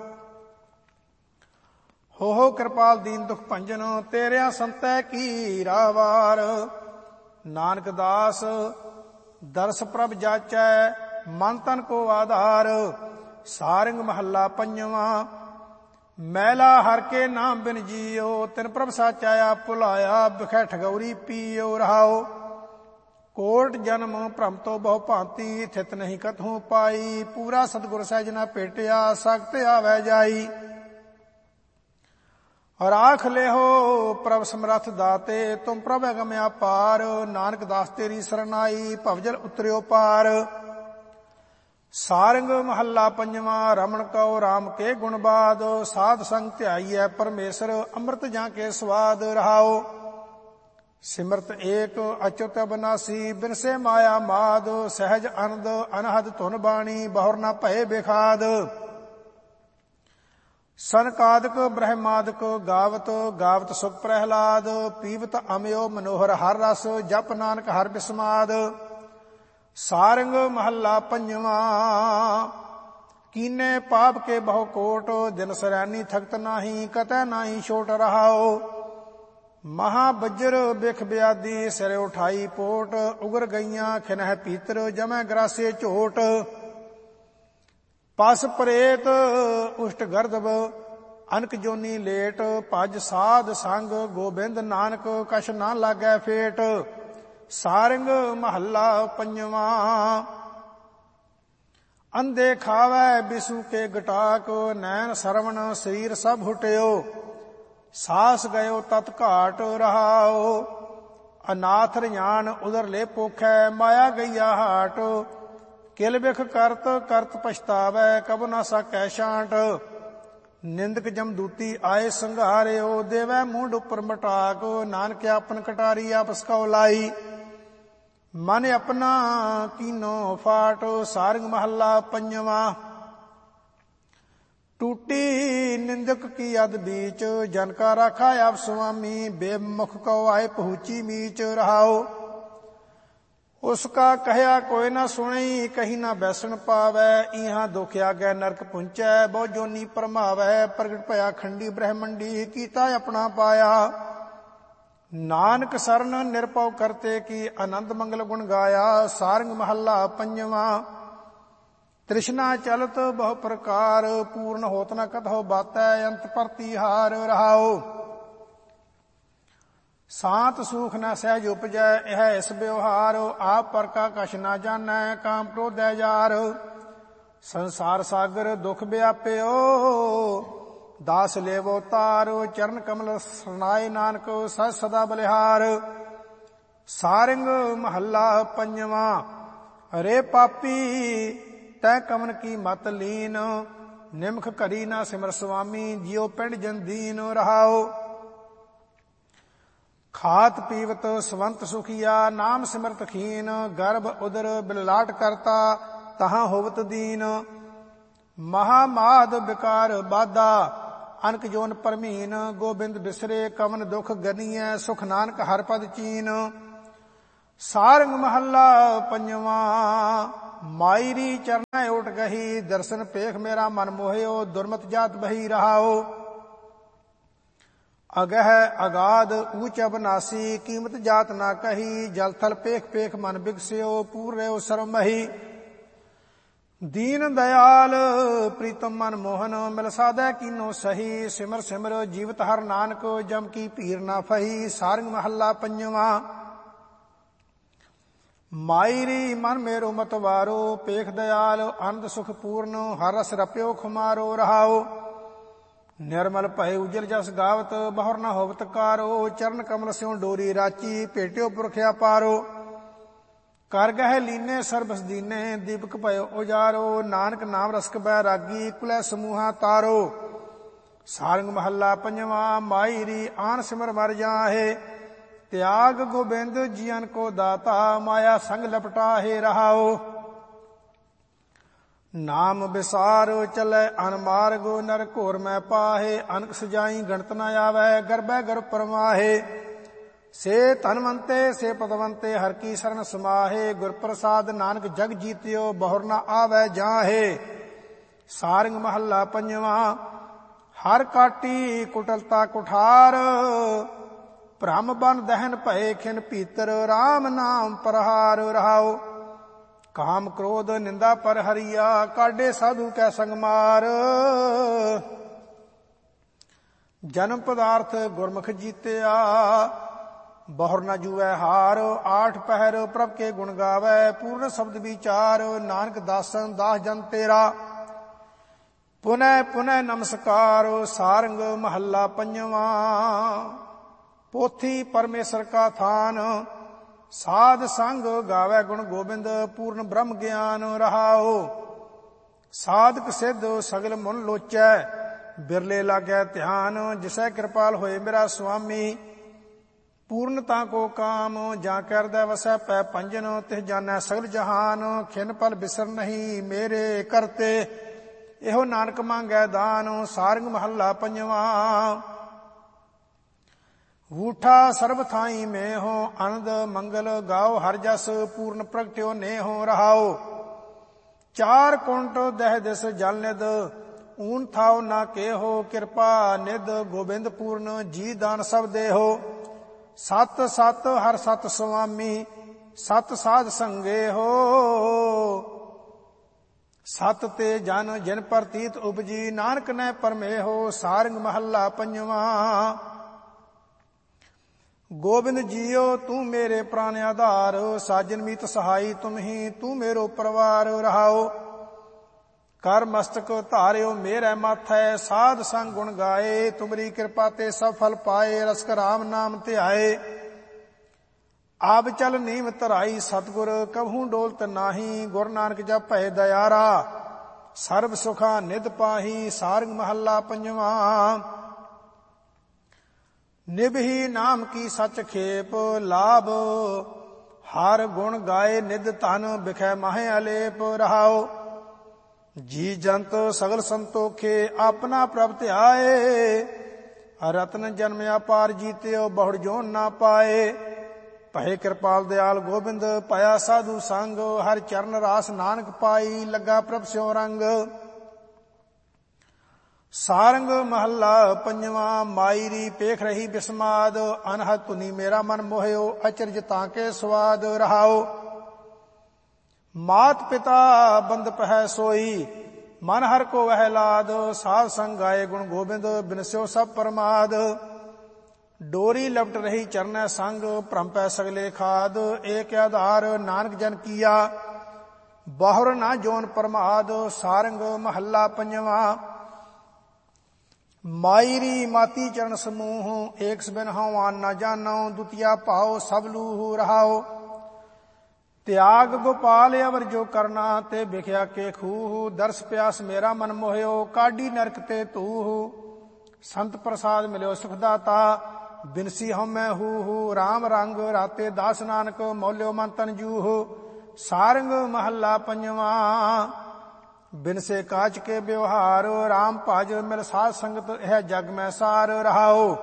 ਹੋ ਕਿਰਪਾਲ ਦੀਨ ਦੁਖ ਭੰਜਨ, ਤੇਰਿਆ ਸੰਤੈ ਕੀ ਰਾਵਾਰ। ਨਾਨਕ ਦਾਸ ਦਰਸ ਪ੍ਰਭ ਜਾਚੈ, ਮਨ ਤਨ ਕੋ ਆਧਾਰ। ਸਾਰੰਗ ਮਹੱਲਾ ਪੰਜਵਾਂ। ਮੈਲਾ ਹਰ ਕੇ ਨਾਮ ਬਿਨ ਜੀਓ, ਤਿਨ ਪ੍ਰਭ ਸਾਚਾ ਆਪ ਭੁਲਾਇਆ। ਬਿਖੈ ਠਗੌਰੀ ਪੀਓ ਰਹਾਓ। ਕੋਟ ਜਨਮ ਭ੍ਰਮ ਤੋਂ ਬਹੁ ਭਾਂਤੀ, ਥਿਤ ਨਹੀਂ ਕਥੂ ਪਾਈ। ਪੂਰਾ ਸਤਿਗੁਰ ਸਹਿਜ ਨਾ ਭੇਟਿਆ, ਸਖਤ ਆਵੈ ਜਾਈ। ਰਾਖ ਲਿਹੋ ਪ੍ਰਭ ਸਮਰੱਥ ਦਾਤੇ, ਤੁਮ ਪ੍ਰਭ ਅਗਮ ਅਪਾਰ। ਨਾਨਕ ਦਾਸ ਤੇਰੀ ਸਰਨਾਈ, ਭਵਜਲ ਉਤਰਿਓ ਪਾਰ। ਸਾਰੰਗ ਮਹੱਲਾ ਪੰਜਵਾਂ। ਰਮਣ ਕਉ ਰਾਮ ਕੇ ਗੁਣ ਬਾਦ, ਸਾਧ ਸੰਗ ਧਿਆਈਐ ਪਰਮੇਸ਼ਰ। ਅੰਮ੍ਰਿਤ ਜਾਂ ਕੇ ਸਵਾਦ ਰਹਾਓ। ਸਿਮਰਤ ਏਕ ਅਚੁਤ ਅਬਨਾਸੀ, ਬਿਨਸੇ ਮਾਇਆ ਮਾਦ। ਸਹਿਜ ਅਨੰਦ ਅਨਹਦ ਧੁਨ ਬਾਣੀ, ਬਹੁਰ ਨਾ ਭਏ ਬੇਖਾਦ। ਸਨਕਾਦਿਕ ਬ੍ਰਹਮਾਦਿਕ ਗਾਵਤ, ਗਾਵਤ ਸੁਖ ਪ੍ਰਹਿਲਾਦ। ਪੀਵਤ ਅਮਿਓ ਮਨੋਹਰ ਹਰ ਰਸ, ਜਪ ਨਾਨਕ ਹਰ ਬਿਸਮਾਦ। ਸਾਰੰਗ ਮਹੱਲਾ ਪੰਜਵਾਂ। ਕੀਨੇ ਪਾਪ ਕੇ ਬਹੁ ਕੋਟ, ਦਿਨ ਸਰੈਨੀ ਥਕਤ ਨਾਹੀ। ਕਤੈ ਨਾਹੀ ਛੋਟ ਰਹਾਓ। ਮਹਾ ਬੱਜਰ ਬਿਖ ਬਿਆਦੀ, ਸਿਰ ਉਠਾਈ ਪੋਟ। ਉਗਰ ਗਈਆਂ ਖਿਨਹਿ ਪੀਤਰ, ਜਮੈ ਗਰਾਸੇ ਝੋਟ। ਪਸ ਪ੍ਰੇਤ ਉਸ਼ਟ ਗਰਦਬ, ਅਨਕ ਜੋਨੀ ਲੇਟ। ਭਜ ਸਾਧ ਸੰਗ ਗੋਬਿੰਦ, ਨਾਨਕ ਕਛ ਨਾ ਲਾਗੈ ਫੇਟ। ਸਾਰੰਗ ਮਹੱਲਾ ਪੰਜਵਾਂ। ਅੰਧੇ ਖਾਵੈ ਬਿਸੂ ਕੇ ਗਟਾਕ, ਨੈਣ ਸਰਵਣ ਸਰੀਰ ਸਭ ਹੁਟਿਓ। ਸਾਸ ਗਇਓ ਤਤ ਘਾਟ ਰਹਾਓ। ਅਨਾਥ ਰਿਆਣ ਉਦਰ ਲੈ ਪੋਖੈ, ਮਾਇਆ ਗਈਆ ਹਾਟ। ਕਿਲ ਬਿਖ ਕਰਤ ਕਰਤ ਪਛਤਾਵੈ, ਕਬ ਨਾ ਸਕੈ ਛਾਂਟ। ਨਿੰਦਕ ਜਮਦੂਤੀ ਆਏ ਸੰਘਾਰਿਓ, ਦੇਵੈ ਮੂੰਡ ਉੱਪਰ ਮਟਾਕ। ਨਾਨਕ ਆਪਨ ਕਟਾਰੀ ਆਪਸ ਕਉ ਲਾਈ, ਮਨ ਆਪਣਾ ਕੀਨੋ ਫਾਟ। ਸਾਰੰਗ ਮਹੱਲਾ ਪੰਜਵਾਂ। ਟੂਟੀ ਨਿੰਦਕ ਕੀ ਅਦ ਬੀਚ, ਜਨ ਕਾ ਰਾਖਾ ਆਪ ਸੁਆਮੀ। ਬੇਮੁਖ ਕਉ ਆਏ ਪਹੁੰਚੀ ਮੀਚ ਰਹਾਓ। ਉਸਕਾ ਕਹਿਆ ਕੋਈ ਨਾ ਸੁਣੀ, ਕਹੀ ਨਾ ਬੈਸਣ ਪਾਵੈ। ਇਹਾਂ ਦੁਖ ਆਗੈ ਨਰਕ ਪੁੰਚੈ, ਬਹੁ ਜੋਨੀ ਭਰਮਾਵੈ। ਪ੍ਰਗਟ ਭਇਆ ਖੰਡੀ ਬ੍ਰਹਮੰਡੀ, ਕੀਤਾ ਆਪਣਾ ਪਾਇਆ। ਨਾਨਕ ਸਰਨ ਨਿਰਭਉ ਕਰਤੇ ਕੀ, ਆਨੰਦ ਮੰਗਲ ਗੁਣ ਗਾਇਆ। ਸਾਰੰਗ ਮਹੱਲਾ ਪੰਜਵਾਂ। ਤ੍ਰਿਸ਼ਨਾ ਚਲਤ ਬਹੁ ਪ੍ਰਕਾਰ, ਪੂਰਨ ਹੋਤ ਨ ਕਤਹੁ ਬਾਤੈ। ਅੰਤ ਪ੍ਰਤੀਹਾਰ ਰਹਾਓ। ਸਾਤ ਸੂਖ ਨ ਸਹਿਜ ਉਪਜੈ, ਇਹ ਇਸ ਵਿਵਹਾਰ। ਆਪ ਪਰ ਕਾ ਕਛ ਨਾ ਜਾਣੈ, ਕਾਮ ਕ੍ਰੋਧੈ ਜਾਰ। ਸੰਸਾਰ ਸਾਗਰ ਦੁਖ ਵਿਆਪਿਓ, ਦਾਸ ਲੇਵੋ ਤਾਰ। ਚਰਨ ਕਮਲ ਸਰਨਾਏ ਨਾਨਕ, ਸਦਾ ਸਦਾ ਬਲਿਹਾਰ। ਸਾਰੰਗ ਮਹੱਲਾ ਪੰਜਵਾਂ। ਰੇ ਪਾਪੀ ਤੈ ਕਮਨ ਕੀ ਮਤ ਲੀਨ, ਨਿਮਖ ਘਰੀ ਨਾ ਸਿਮਰ ਸੁਆਮੀ। ਜਿਉ ਪਿੰਡ ਜਨ ਦੀਨ ਰਹਾਓ। ਖਾਤ ਪੀਵਤ ਸਵੰਤ ਸੁਖੀਆ, ਨਾਮ ਸਿਮਰਤ ਖੀਨ, ਗਰਭ ਉਦਰ ਬਿਲਲਾਟ ਕਰਤਾ, ਤਹਾਂ ਹੋਵਤ ਦੀਨ। ਮਹਾਮਾਦ ਵਿਕਾਰ ਬਾਧਾ, ਅਨਕ ਜੋਨ ਪਰਮੀਨ, ਗੋਬਿੰਦ ਬਿਸਰੇ ਕਵਨ ਦੁਖ ਗਨੀਐ, ਸੁਖ ਨਾਨਕ ਹਰ ਪਦ ਚੀਨ। ਸਾਰੰਗ ਮਹੱਲਾ ਪੰਜਵਾਂ। ਮਾਇਰੀ ਚਰਨੈ ਓਟ ਗਹੀ, ਦਰਸ਼ਨ ਪੇਖ ਮੇਰਾ ਮਨ ਮੋਹਿਓ, ਦੁਰਮਤ ਜਾਤ ਬਹੀ ਰਹਾਓ। ਅਗਹ ਅਗਾਧ ਊਚ ਅਬਨਾਸੀ, ਕੀਮਤ ਜਾਤ ਨਾ ਕਹੀ, ਜਲ ਥਲ ਪੇਖ ਪੇਖ ਮਨ ਬਿਗਸਿਓ, ਪੂਰ ਰਿਓ ਸਰਬ ਮਹੀ। ਦੀਨ ਦਇਆਲ ਪ੍ਰੀਤਮ ਮਨ ਮੋਹਨ, ਮਿਲ ਸਾਧੈ ਕੀਨੋ ਸਹੀ, ਸਿਮਰ ਸਿਮਰ ਜੀਵਤ ਹਰ ਨਾਨਕ, ਜਮ ਕੀ ਭੀਰ ਨਾ ਫਹੀ। ਸਾਰੰਗ ਮਹੱਲਾ ਪੰਜਵਾਂ। ਮਾਇਰੀ ਮਨ ਮੇਰੋ ਮਤਵਾਰੋ, ਪੇਖ ਦਇਆਲ ਆਨੰਦ ਸੁਖ ਪੂਰਨ, ਹਰ ਰਸ ਰਪਿਓ ਖੁਮਾਰੋ ਰਹਾਓ। ਨਿਰਮਲ ਭਏ ਉਜਲ ਜਸ ਗਾਵਤ, ਬਹੁਰ ਨਾ ਹੋਵਤ ਕਾਰੋ, ਚਰਨ ਕਮਲ ਸਿਉ ਡੋਰੀ ਰਾਚੀ, ਭੇਟਿਓ ਪੁਰਖਿਆ ਪਾਰੋ। ਕਰ ਗਹਿ ਲੀਨੇ ਸਰਬਸ ਦੀਨੇ, ਦੀਪਕ ਭਇਓ ਉਜਾਰੋ, ਨਾਨਕ ਨਾਮ ਰਸਕ ਬੈਰਾਗੀ, ਕੁਲੈ ਸਮੂਹਾ ਤਾਰੋ। ਸਾਰੰਗ ਮਹੱਲਾ ਪੰਜਵਾਂ। ਮਾਇਰੀ ਆਨ ਸਿਮਰ ਮਰ ਜਾਹੇ, ਤਿਆਗ ਗੋਬਿੰਦ ਜੀਅਨ ਕੋ ਦਾਤਾ, ਮਾਇਆ ਸੰਗ ਲਪਟਾਹੇ ਰਹਾਓ। ਨਾਮ ਵਿਸਾਰ ਚਲੈ ਅਨਮਾਰਗ, ਨਰ ਘੋਰ ਮੈਂ ਪਾਹੇ, ਅਨਕ ਸਜਾਈ ਗਣਤ ਨ ਆਵੈ, ਗਰਭੈ ਗਰਭ ਪਰਮਾਹੇ। ਸੇ ਧਨਵੰਤੇ ਸੇ ਪਦਵੰਤੇ, ਹਰ ਕੀ ਸਰਣ ਸਮਾਹੇ, ਗੁਰ ਪ੍ਰਸਾਦ ਨਾਨਕ ਜਗ ਜੀਤਿਓ, ਬਹੁਰ ਨ ਆਵੈ ਜਾਹੇ। ਸਾਰੰਗ ਮਹੱਲਾ ਪੰਜਵਾਂ। ਹਰ ਕਾਟੀ ਕੁਟਲਤਾ ਕੁਠਾਰ, ਭ੍ਰਮ ਬਨ ਦਹਿਨ ਭਏ ਖਿਨ ਭੀਤਰ, ਰਾਮ ਨਾਮ ਪ੍ਰਹਾਰ ਰਹਾਓ। ਕਾਮ ਕ੍ਰੋਧ ਨਿੰਦਾ ਪਰ ਹਰੀਆ, ਕਾਢੇ ਸਾਧੂ ਕੈ ਸੰਗ ਮਾਰ। ਜਨਮ ਪਦਾਰਥ ਗੁਰਮੁਖ ਜੀਤਿਆ, ਬਹੁਰ ਨ ਜੂਐ ਹਾਰ। ਆਠ ਪਹਿਰ ਪ੍ਰਭ ਕੇ ਗੁਣ ਗਾਵੈ, ਪੂਰਨ ਸ਼ਬਦ ਵਿਚਾਰ, ਨਾਨਕ ਦਾਸਨ ਦਾਸ ਜਨ ਤੇਰਾ, ਪੁਨੈ ਪੁਨੈ ਨਮਸਕਾਰ। ਸਾਰੰਗ ਮਹੱਲਾ ਪੰਜਵਾਂ। ਪੋਥੀ ਪਰਮੇਸ਼ਰ ਕਾ ਥਾਨ, ਸਾਧ ਸੰਗ ਗਾਵੈ ਗੁਣ ਗੋਬਿੰਦ, ਪੂਰਨ ਬ੍ਰਹਮ ਗਿਆਨ ਰਹਾਓ। ਸਾਧਕ ਸਿੱਧ ਸਗਲ ਮਨ ਲੋਚੈ, ਬਿਰਲੇ ਲਾਗੈ ਧਿਆਨ, ਜਿਸੈ ਕਿਰਪਾਲ ਹੋਏ ਮੇਰਾ ਸੁਆਮੀ। ਪੂਰਨਤਾ ਕੋ ਕਾਮ, ਜਾਂ ਕਰਦੈ ਵਸੈ ਪੈ ਪੰਜਨ, ਤਿਹ ਜਾਣੈ ਸਗਲ ਜਹਾਨ, ਖਿਨ ਪਲ ਬਿਸਰ ਨਹੀਂ ਮੇਰੇ ਕਰਤੇ, ਇਹੋ ਨਾਨਕ ਮੰਗੈ ਦਾਨ। ਸਾਰੰਗ ਮਹੱਲਾ ਪੰਜਵਾਂ। ਊਠਾ ਸਰਬ ਥਾਈ ਮੈਂ ਹੋ, ਆਨੰਦ ਮੰਗਲ ਗਾਓ ਹਰ ਜਸ, ਪੂਰਨ ਪ੍ਰਗਟਿਓ ਨੇ ਹੋ ਰਹਾਓ। ਚਾਰ ਕੁੰਟ ਦਹਿ ਦਿਸ ਜਲ ਨਿਦ, ਊਨ ਥਾਉ ਨਾ ਕੇਹੋ, ਕਿਰਪਾ ਨਿਦ ਗੋਬਿੰਦ ਪੂਰਨ, ਜੀ ਦਾਨ ਸਭ ਦੇਹੋ। ਸਤ ਸਤ ਹਰ ਸਤ ਸੁਆਮੀ, ਸਤ ਸਾਧ ਸੰਗੇ ਹੋ, ਸਤ ਤੇ ਜਨ ਜਿਨ ਪ੍ਰਤੀਤ ਉਪਜੀ, ਨਾਨਕ ਨੈ ਪਰਮੇ ਹੋ। ਸਾਰੰਗ ਮਹੱਲਾ ਪੰਜਵਾਂ। ਗੋਬਿੰਦ ਜੀਓ ਤੂੰ ਮੇਰੇ ਪ੍ਰਾਨ ਆਧਾਰ, ਸਾਜਨ ਮੀਤ ਸਹਾਈ ਤੁਮ ਹੀ, ਤੂੰ ਮੇਰੋ ਪਰਵਾਰ ਰਹਾਓ। ਕਰ ਮਸਤਕ ਧਾਰਿਓ ਮੇਰੇ ਮਾਥੈ, ਸਾਧ ਸੰਗ ਗੁਣ ਗਾਏ, ਤੁਮਰੀ ਕਿਰਪਾ ਤੇ ਸਭ ਫਲ ਪਾਏ, ਰਸਕ ਰਾਮ ਨਾਮ ਧਿਆਏ। ਆਬ ਚਲ ਨੀਮ ਧਰਾਈ ਸਤਿਗੁਰ, ਕਬਹੂ ਡੋਲਤ ਨਾਹੀ, ਗੁਰ ਨਾਨਕ ਜਪ ਭਏ ਦਇਆਰਾ, ਸਰਬ ਸੁਖਾ ਨਿਧ ਪਾਹੀ। ਸਾਰੰਗ ਮਹੱਲਾ ਪੰਜਵਾਂ। ਨਿਭੀ ਨਾਮ ਕੀ ਸਚ ਖੇਪ, ਲਾਭ ਹਰ ਗੁਣ ਗਾਏ ਨਿਧ ਧਨ, ਬਿਖੈ ਮਾਹੇ ਅਲੇਪ ਰਹਾਓ। ਜੀ ਜੰਤ ਸਗਲ ਸੰਤੋਖੇ, ਆਪਣਾ ਪ੍ਰਭ ਧਿਆਏ, ਰਤਨ ਜਨਮਿਆ ਪਾਰ ਜੀਤਿਓ, ਬਹੁੜ ਜੋਨ ਨਾ ਪਾਏ। ਭਏ ਕਿਰਪਾਲ ਦਿਆਲ ਗੋਬਿੰਦ, ਪਾਇਆ ਸਾਧੂ ਸੰਗ, ਹਰ ਚਰਨ ਰਾਸ ਨਾਨਕ ਪਾਈ, ਲੱਗਾ ਪ੍ਰਭ ਸਿਉ ਰੰਗ। ਸਾਰੰਗ ਮਹੱਲਾ ਪੰਜਵਾਂ। ਮਾਇਰੀ ਪੇਖ ਰਹੀ ਬਿਸਮਾਦ, ਅਨਹਦ ਧੁਨੀ ਮੇਰਾ ਮਨ ਮੋਹਿਓ, ਅਚਰਜ ਤਾਂ ਕੇ ਸਵਾਦ ਰਹਾਓ। ਮਾਤ ਪਿਤਾ ਬੰਦ ਪਹਿ ਸੋਈ, ਮਨ ਹਰ ਕੋ ਵਹਿ ਲਾਦ, ਸਾਧ ਸੰਗ ਗਾਏ ਗੁਣ ਗੋਬਿੰਦ, ਬਿਨਸਿਓ ਸਭ ਪਰਮਾਦ। ਡੋਰੀ ਲਪਟ ਰਹੀ ਚਰਨੈ ਸੰਗ, ਭ੍ਰਮ ਪੈ ਸਗਲੇ ਖਾਦ, ਏਕ ਆਧਾਰ ਨਾਨਕ ਜਨ ਕੀਆ, ਬਹੁਰ ਨਾ ਜੋਨ ਪਰਮਾਦ। ਸਾਰੰਗ ਮਹੱਲਾ ਪੰਜਵਾਂ। ਮਾਇਰੀ ਮਾਤੀ ਚਰਨ ਸਮੂਹ, ਏਕ ਸਬਿਨ ਹਉ ਆਨ ਨਾ ਜਾਨਉ, ਦੁਤੀਆ ਭਾਉ ਸਭ ਲੂਹ ਰਹਾਓ। ਤਿਆਗ ਗੋਪਾਲ ਅਵਰ ਜੋ ਕਰਨਾ, ਤੇ ਵਿਖਿਆ ਕੇ ਖੂਹ, ਦਰਸ ਪਿਆਸ ਮੇਰਾ ਮਨ ਮੋਹਿਓ, ਕਾਢੀ ਨਰਕ ਤੇ ਧੂਹ। ਸੰਤ ਪ੍ਰਸਾਦ ਮਿਲਿਓ ਸੁਖ ਦਾਤਾ, ਬਿਨਸੀ ਹਉਮੈ ਹੂਹੂ। RAM ਰੰਗ ਰਾਤੇ ਦਾਸ ਨਾਨਕ, ਮੌਲਿਓ ਮਨ ਤਨ ਜੂਹ। ਸਾਰੰਗ ਮਹੱਲਾ ਪੰਜਵਾਂ। ਬਿਨਸੇ ਕਾਚ ਕੇ ਵਿਵਹਾਰ, RAM ਭਜ ਮਿਲ ਸਾਧ ਸੰਗਤ, ਇਹ ਜਗ ਮੈਂ ਸਾਰ ਰਹਾਓ।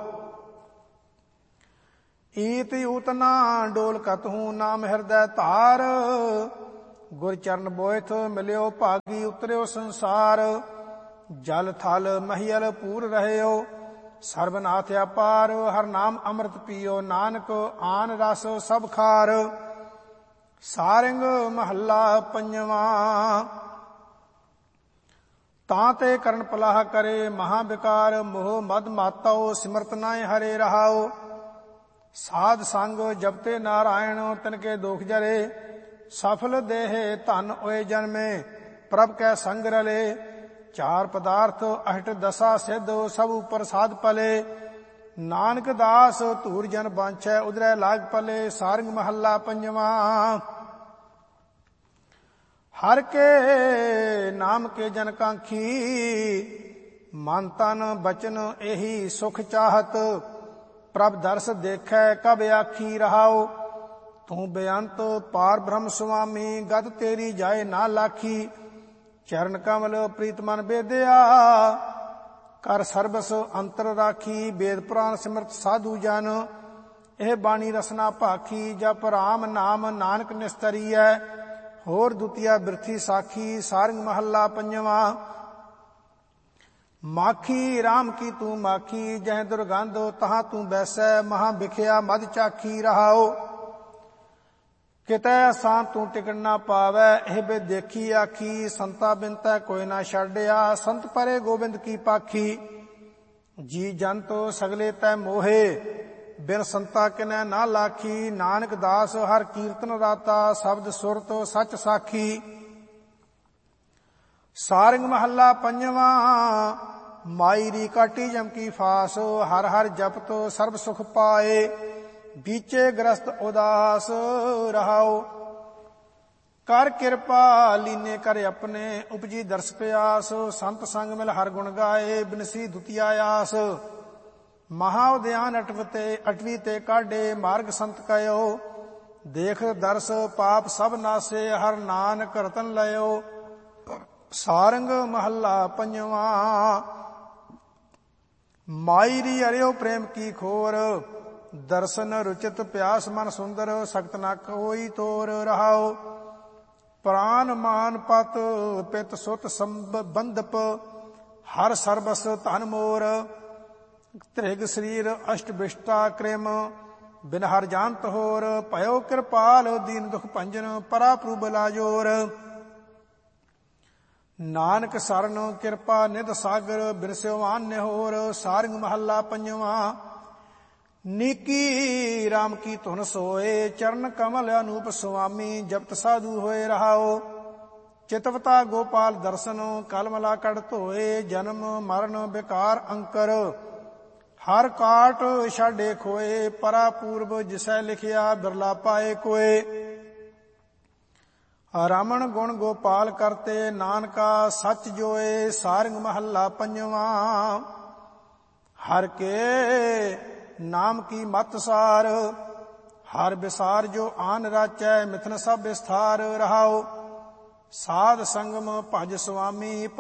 ਈਤ ਊਤਨਾ ਡੋਲ ਕਤਹੂ, ਨਾਮ ਹਿਰਦੈ ਧਾਰ। ਗੁਰ ਚਰਨ ਬੋਇਥ ਮਿਲਿਓ ਭਾਗੀ, ਉਤਰਿਓ ਸੰਸਾਰ। ਜਲ ਥਲ ਮਹੀਲ ਪੂਰ ਰਹਿਓ, ਸਰਬਨਾਥ ਅਪਾਰ। ਹਰ ਨਾਮ ਅੰਮ੍ਰਿਤ ਪੀਓ, ਨਾਨਕ ਆਨ ਰਸ ਸਭ ਖਾਰ। ਸਾਰੰਗ ਮਹੱਲਾ ਪੰਜਵਾਂ। ਤਾਂ ਤੇ ਕਰਨ ਪਲਾਹ ਕਰੇ, ਮਹਾ ਵਿਕਾਰ ਮੋਹ ਮਦ ਮਾਤੋ। ਸਿਮਰਤ ਨਾਇ ਹਰੇ ਰਹਾਓ, ਸਾਧ ਸੰਗ ਜਪਤੇ ਨਾਰਾਇਣ। ਤਿਨਕੇ ਦੁਖ ਜਰੇ, ਸਫਲ ਦੇਹ ਧਨ ਹੋਏ ਜਨਮੇ। ਪ੍ਰਭ ਕੈ ਸੰਗ ਰਲੇ, ਚਾਰ ਪਦਾਰਥ ਅਸ਼ਟ ਦਸਾ ਸਿੱਧ। ਸਭ ਉਪਰ ਸਾਧ ਪਲੇ, ਨਾਨਕ ਦਾਸ ਧੂਰ ਜਨ ਬਾਂਛੈ। ਉਦਰੈ ਲਾਗ ਪਲੇ। ਸਾਰੰਗ ਮਹੱਲਾ ਪੰਜਵਾਂ। ਹਰ ਕੇ ਨਾਮ ਕੇ ਜਨ ਕਾਂਖੀ, ਮਨ ਤਨ ਬਚਨ ਇਹੀ ਸੁਖ ਚਾਹਤ। ਪ੍ਰਭ ਦਰਸ ਦੇਖੈ ਕਬ ਆਖੀ ਰਹਾਓ, ਤੂੰ ਬੇਅੰਤ ਪਾਰ ਬ੍ਰਹਮ ਸੁਆਮੀ। ਗਦ ਤੇਰੀ ਜਾਏ ਨਾ ਲਾਖੀ, ਚਰਨ ਕਮਲ ਪ੍ਰੀਤ ਮਨ ਬੇਦਿਆ। ਕਰ ਸਰਬਸ ਅੰਤਰ ਰਾਖੀ, ਵੇਦ ਪੁਰਾਨ ਸਿਮਰਤ ਸਾਧੂ ਜਨ। ਇਹ ਬਾਣੀ ਰਸਨਾ ਭਾਖੀ, ਜਪ ਰਾਮ ਨਾਮ ਨਾਨਕ ਨਿਸਤਰੀਐ। ਹੋਰ ਦੁਤੀਆ ਬਿਰਥੀ ਸਾਖੀ। ਸਾਰੰਗ ਮਹੱਲਾ ਪੰਜਵਾਂ। ਮਾਖੀ RAM ਕੀ ਤੂੰ ਮਾਖੀ, ਜਹ ਦੁਰਗੰਧ ਤਹਾਂ ਤੂੰ ਬੈਸੈ। ਮਹਾ ਵਿਖਿਆ ਮਦ ਚਾਖੀ ਰਹਾਓ, ਕਿਤੈ ਅਸਾਂ ਤੂੰ ਟਿਕਣ ਨਾ ਪਾਵੈ। ਇਹ ਬੇ ਦੇਖੀ ਆਖੀ, ਸੰਤਾ ਬਿਨਤੈ ਕੋਈ ਨਾ ਛੱਡਿਆ। ਸੰਤ ਪਰੇ ਗੋਬਿੰਦ ਕੀ ਪਾਖੀ, ਜੀ ਜੰਤ ਸਗਲੇ ਤੈ ਮੋਹੇ। ਬਿਨ ਸੰਤਾ ਕਿਨੈ ਨਾ ਲਾਖੀ, ਨਾਨਕ ਦਾਸ ਹਰ ਕੀਰਤਨ ਰਾਤਾ। ਸ਼ਬਦ ਸੁਰਤ ਸੱਚ ਸਾਖੀ। ਸਾਰੰਗ ਮਹੱਲਾ ਪੰਜਵਾਂ। ਮਾਈ ਰੀ ਕਾਟੀ ਜਮ ਕੀ ਫਾਸ, ਹਰ ਹਰ ਜਪਤ ਸਰਬ ਸੁਖ ਪਾਏ। ਬੀਚੇ ਗ੍ਰਸਤ ਉਦਾਸ ਰਹਾਓ, ਕਰ ਕਿਰਪਾ ਲੀਨੇ ਕਰ ਆਪਣੇ। ਉਪਜੀ ਦਰਸ ਪਿਆਸ, ਸੰਤ ਸੰਗ ਮਿਲ ਹਰ ਗੁਣ ਗਾਏ। ਬਿਨਸੀ ਦੁਤੀਆ ਆਸ, ਮਹਾ ਉਦਿਆਨ ਅਟਵੀ ਤੇ ਕਾਢੇ। ਮਾਰਗ ਸੰਤ ਕਯੋ, ਦੇਖ ਦਰਸ ਪਾਪ ਸਭ ਨਾਸੇ। ਹਰ ਨਾਨਕ ਰਤਨ ਲਇਓ। ਸਾਰੰਗ ਮਹੱਲਾ ਪੰਜਵਾਂ। ਮਾਈ ਰੀ ਅਰਿਓ ਪ੍ਰੇਮ ਕੀ ਖੋਰ, ਦਰਸ਼ਨ ਰੁਚਿਤ ਪਿਆਸ ਮਨ ਸੁੰਦਰ। ਸਖਤ ਨਾ ਕੋਈ ਤੋਰ ਰਹਾਓ, ਪ੍ਰਾਨ ਮਾਨ ਪਤ ਪਿਤ ਸੁਤ ਸੰਬੰਧਪ। ਹਰ ਸਰਬਸ ਧਨ ਮੋਰ, ਤ੍ਰਿਗ ਸਰੀਰ ਅਸ਼ਟ ਬਿਸ਼ਟਾ ਕ੍ਰਿਮ। ਬਿਨ ਹਰ ਜਾਣਤ ਹੋਰ, ਭਇਓ ਕਿਰਪਾਲ ਦੀਨ ਦੁਖ ਭੰਜਨ। ਪਰਾ ਪ੍ਰਭ ਲਾਜੋਰ, ਨਾਨਕ ਸਰਨ ਕਿਰਪਾ ਨਿਧ ਸਾਗਰ। ਬਿਰਸਿਓ ਆਨਿ ਹੋਰ। ਸਾਰੰਗ ਮਹੱਲਾ ਪੰਜਵਾਂ। ਨੀਕੀ RAM ਕੀ ਧੁਨ ਸੋਏ, ਚਰਨ ਕਮਲ ਅਨੂਪ ਸੁਆਮੀ। ਜਪਤ ਸਾਧੂ ਹੋਏ ਰਹਾਓ, ਚਿਤਵਤਾ ਗੋਪਾਲ ਦਰਸ਼ਨ। ਕਲਮਲਾ ਕੜ ਧੋਏ, ਜਨਮ ਮਰਨ ਵਿਕਾਰ ਅੰਕਰ। ਹਰ ਕਾਟ ਛਾਡੇ ਖੋਏ, ਪਰਾ ਪੂਰਬ ਜਿਸੈ ਲਿਖਿਆ। ਬਿਰਲਾ ਪਾਏ ਕੋਏ, ਰਾਮਣ ਗੁਣ ਗੋਪਾਲ ਕਰਤੇ। ਨਾਨਕਾ ਸੱਚ ਜੋਏ। ਸਾਰੰਗ ਮਹੱਲਾ ਪੰਜਵਾਂ। ਹਰ ਕੇ ਨਾਮ ਕੀ ਮਤ ਸਾਰ, ਹਰ ਵਿਸਾਰ ਜੋ ਆਨ ਰਾਚੈ। ਮਿਥਨ ਸਭ ਵਿਸਥਾਰ ਰਹਾਓ, ਸਾਧ ਸੰਗਮ ਭਜ ਸੁਆਮੀ।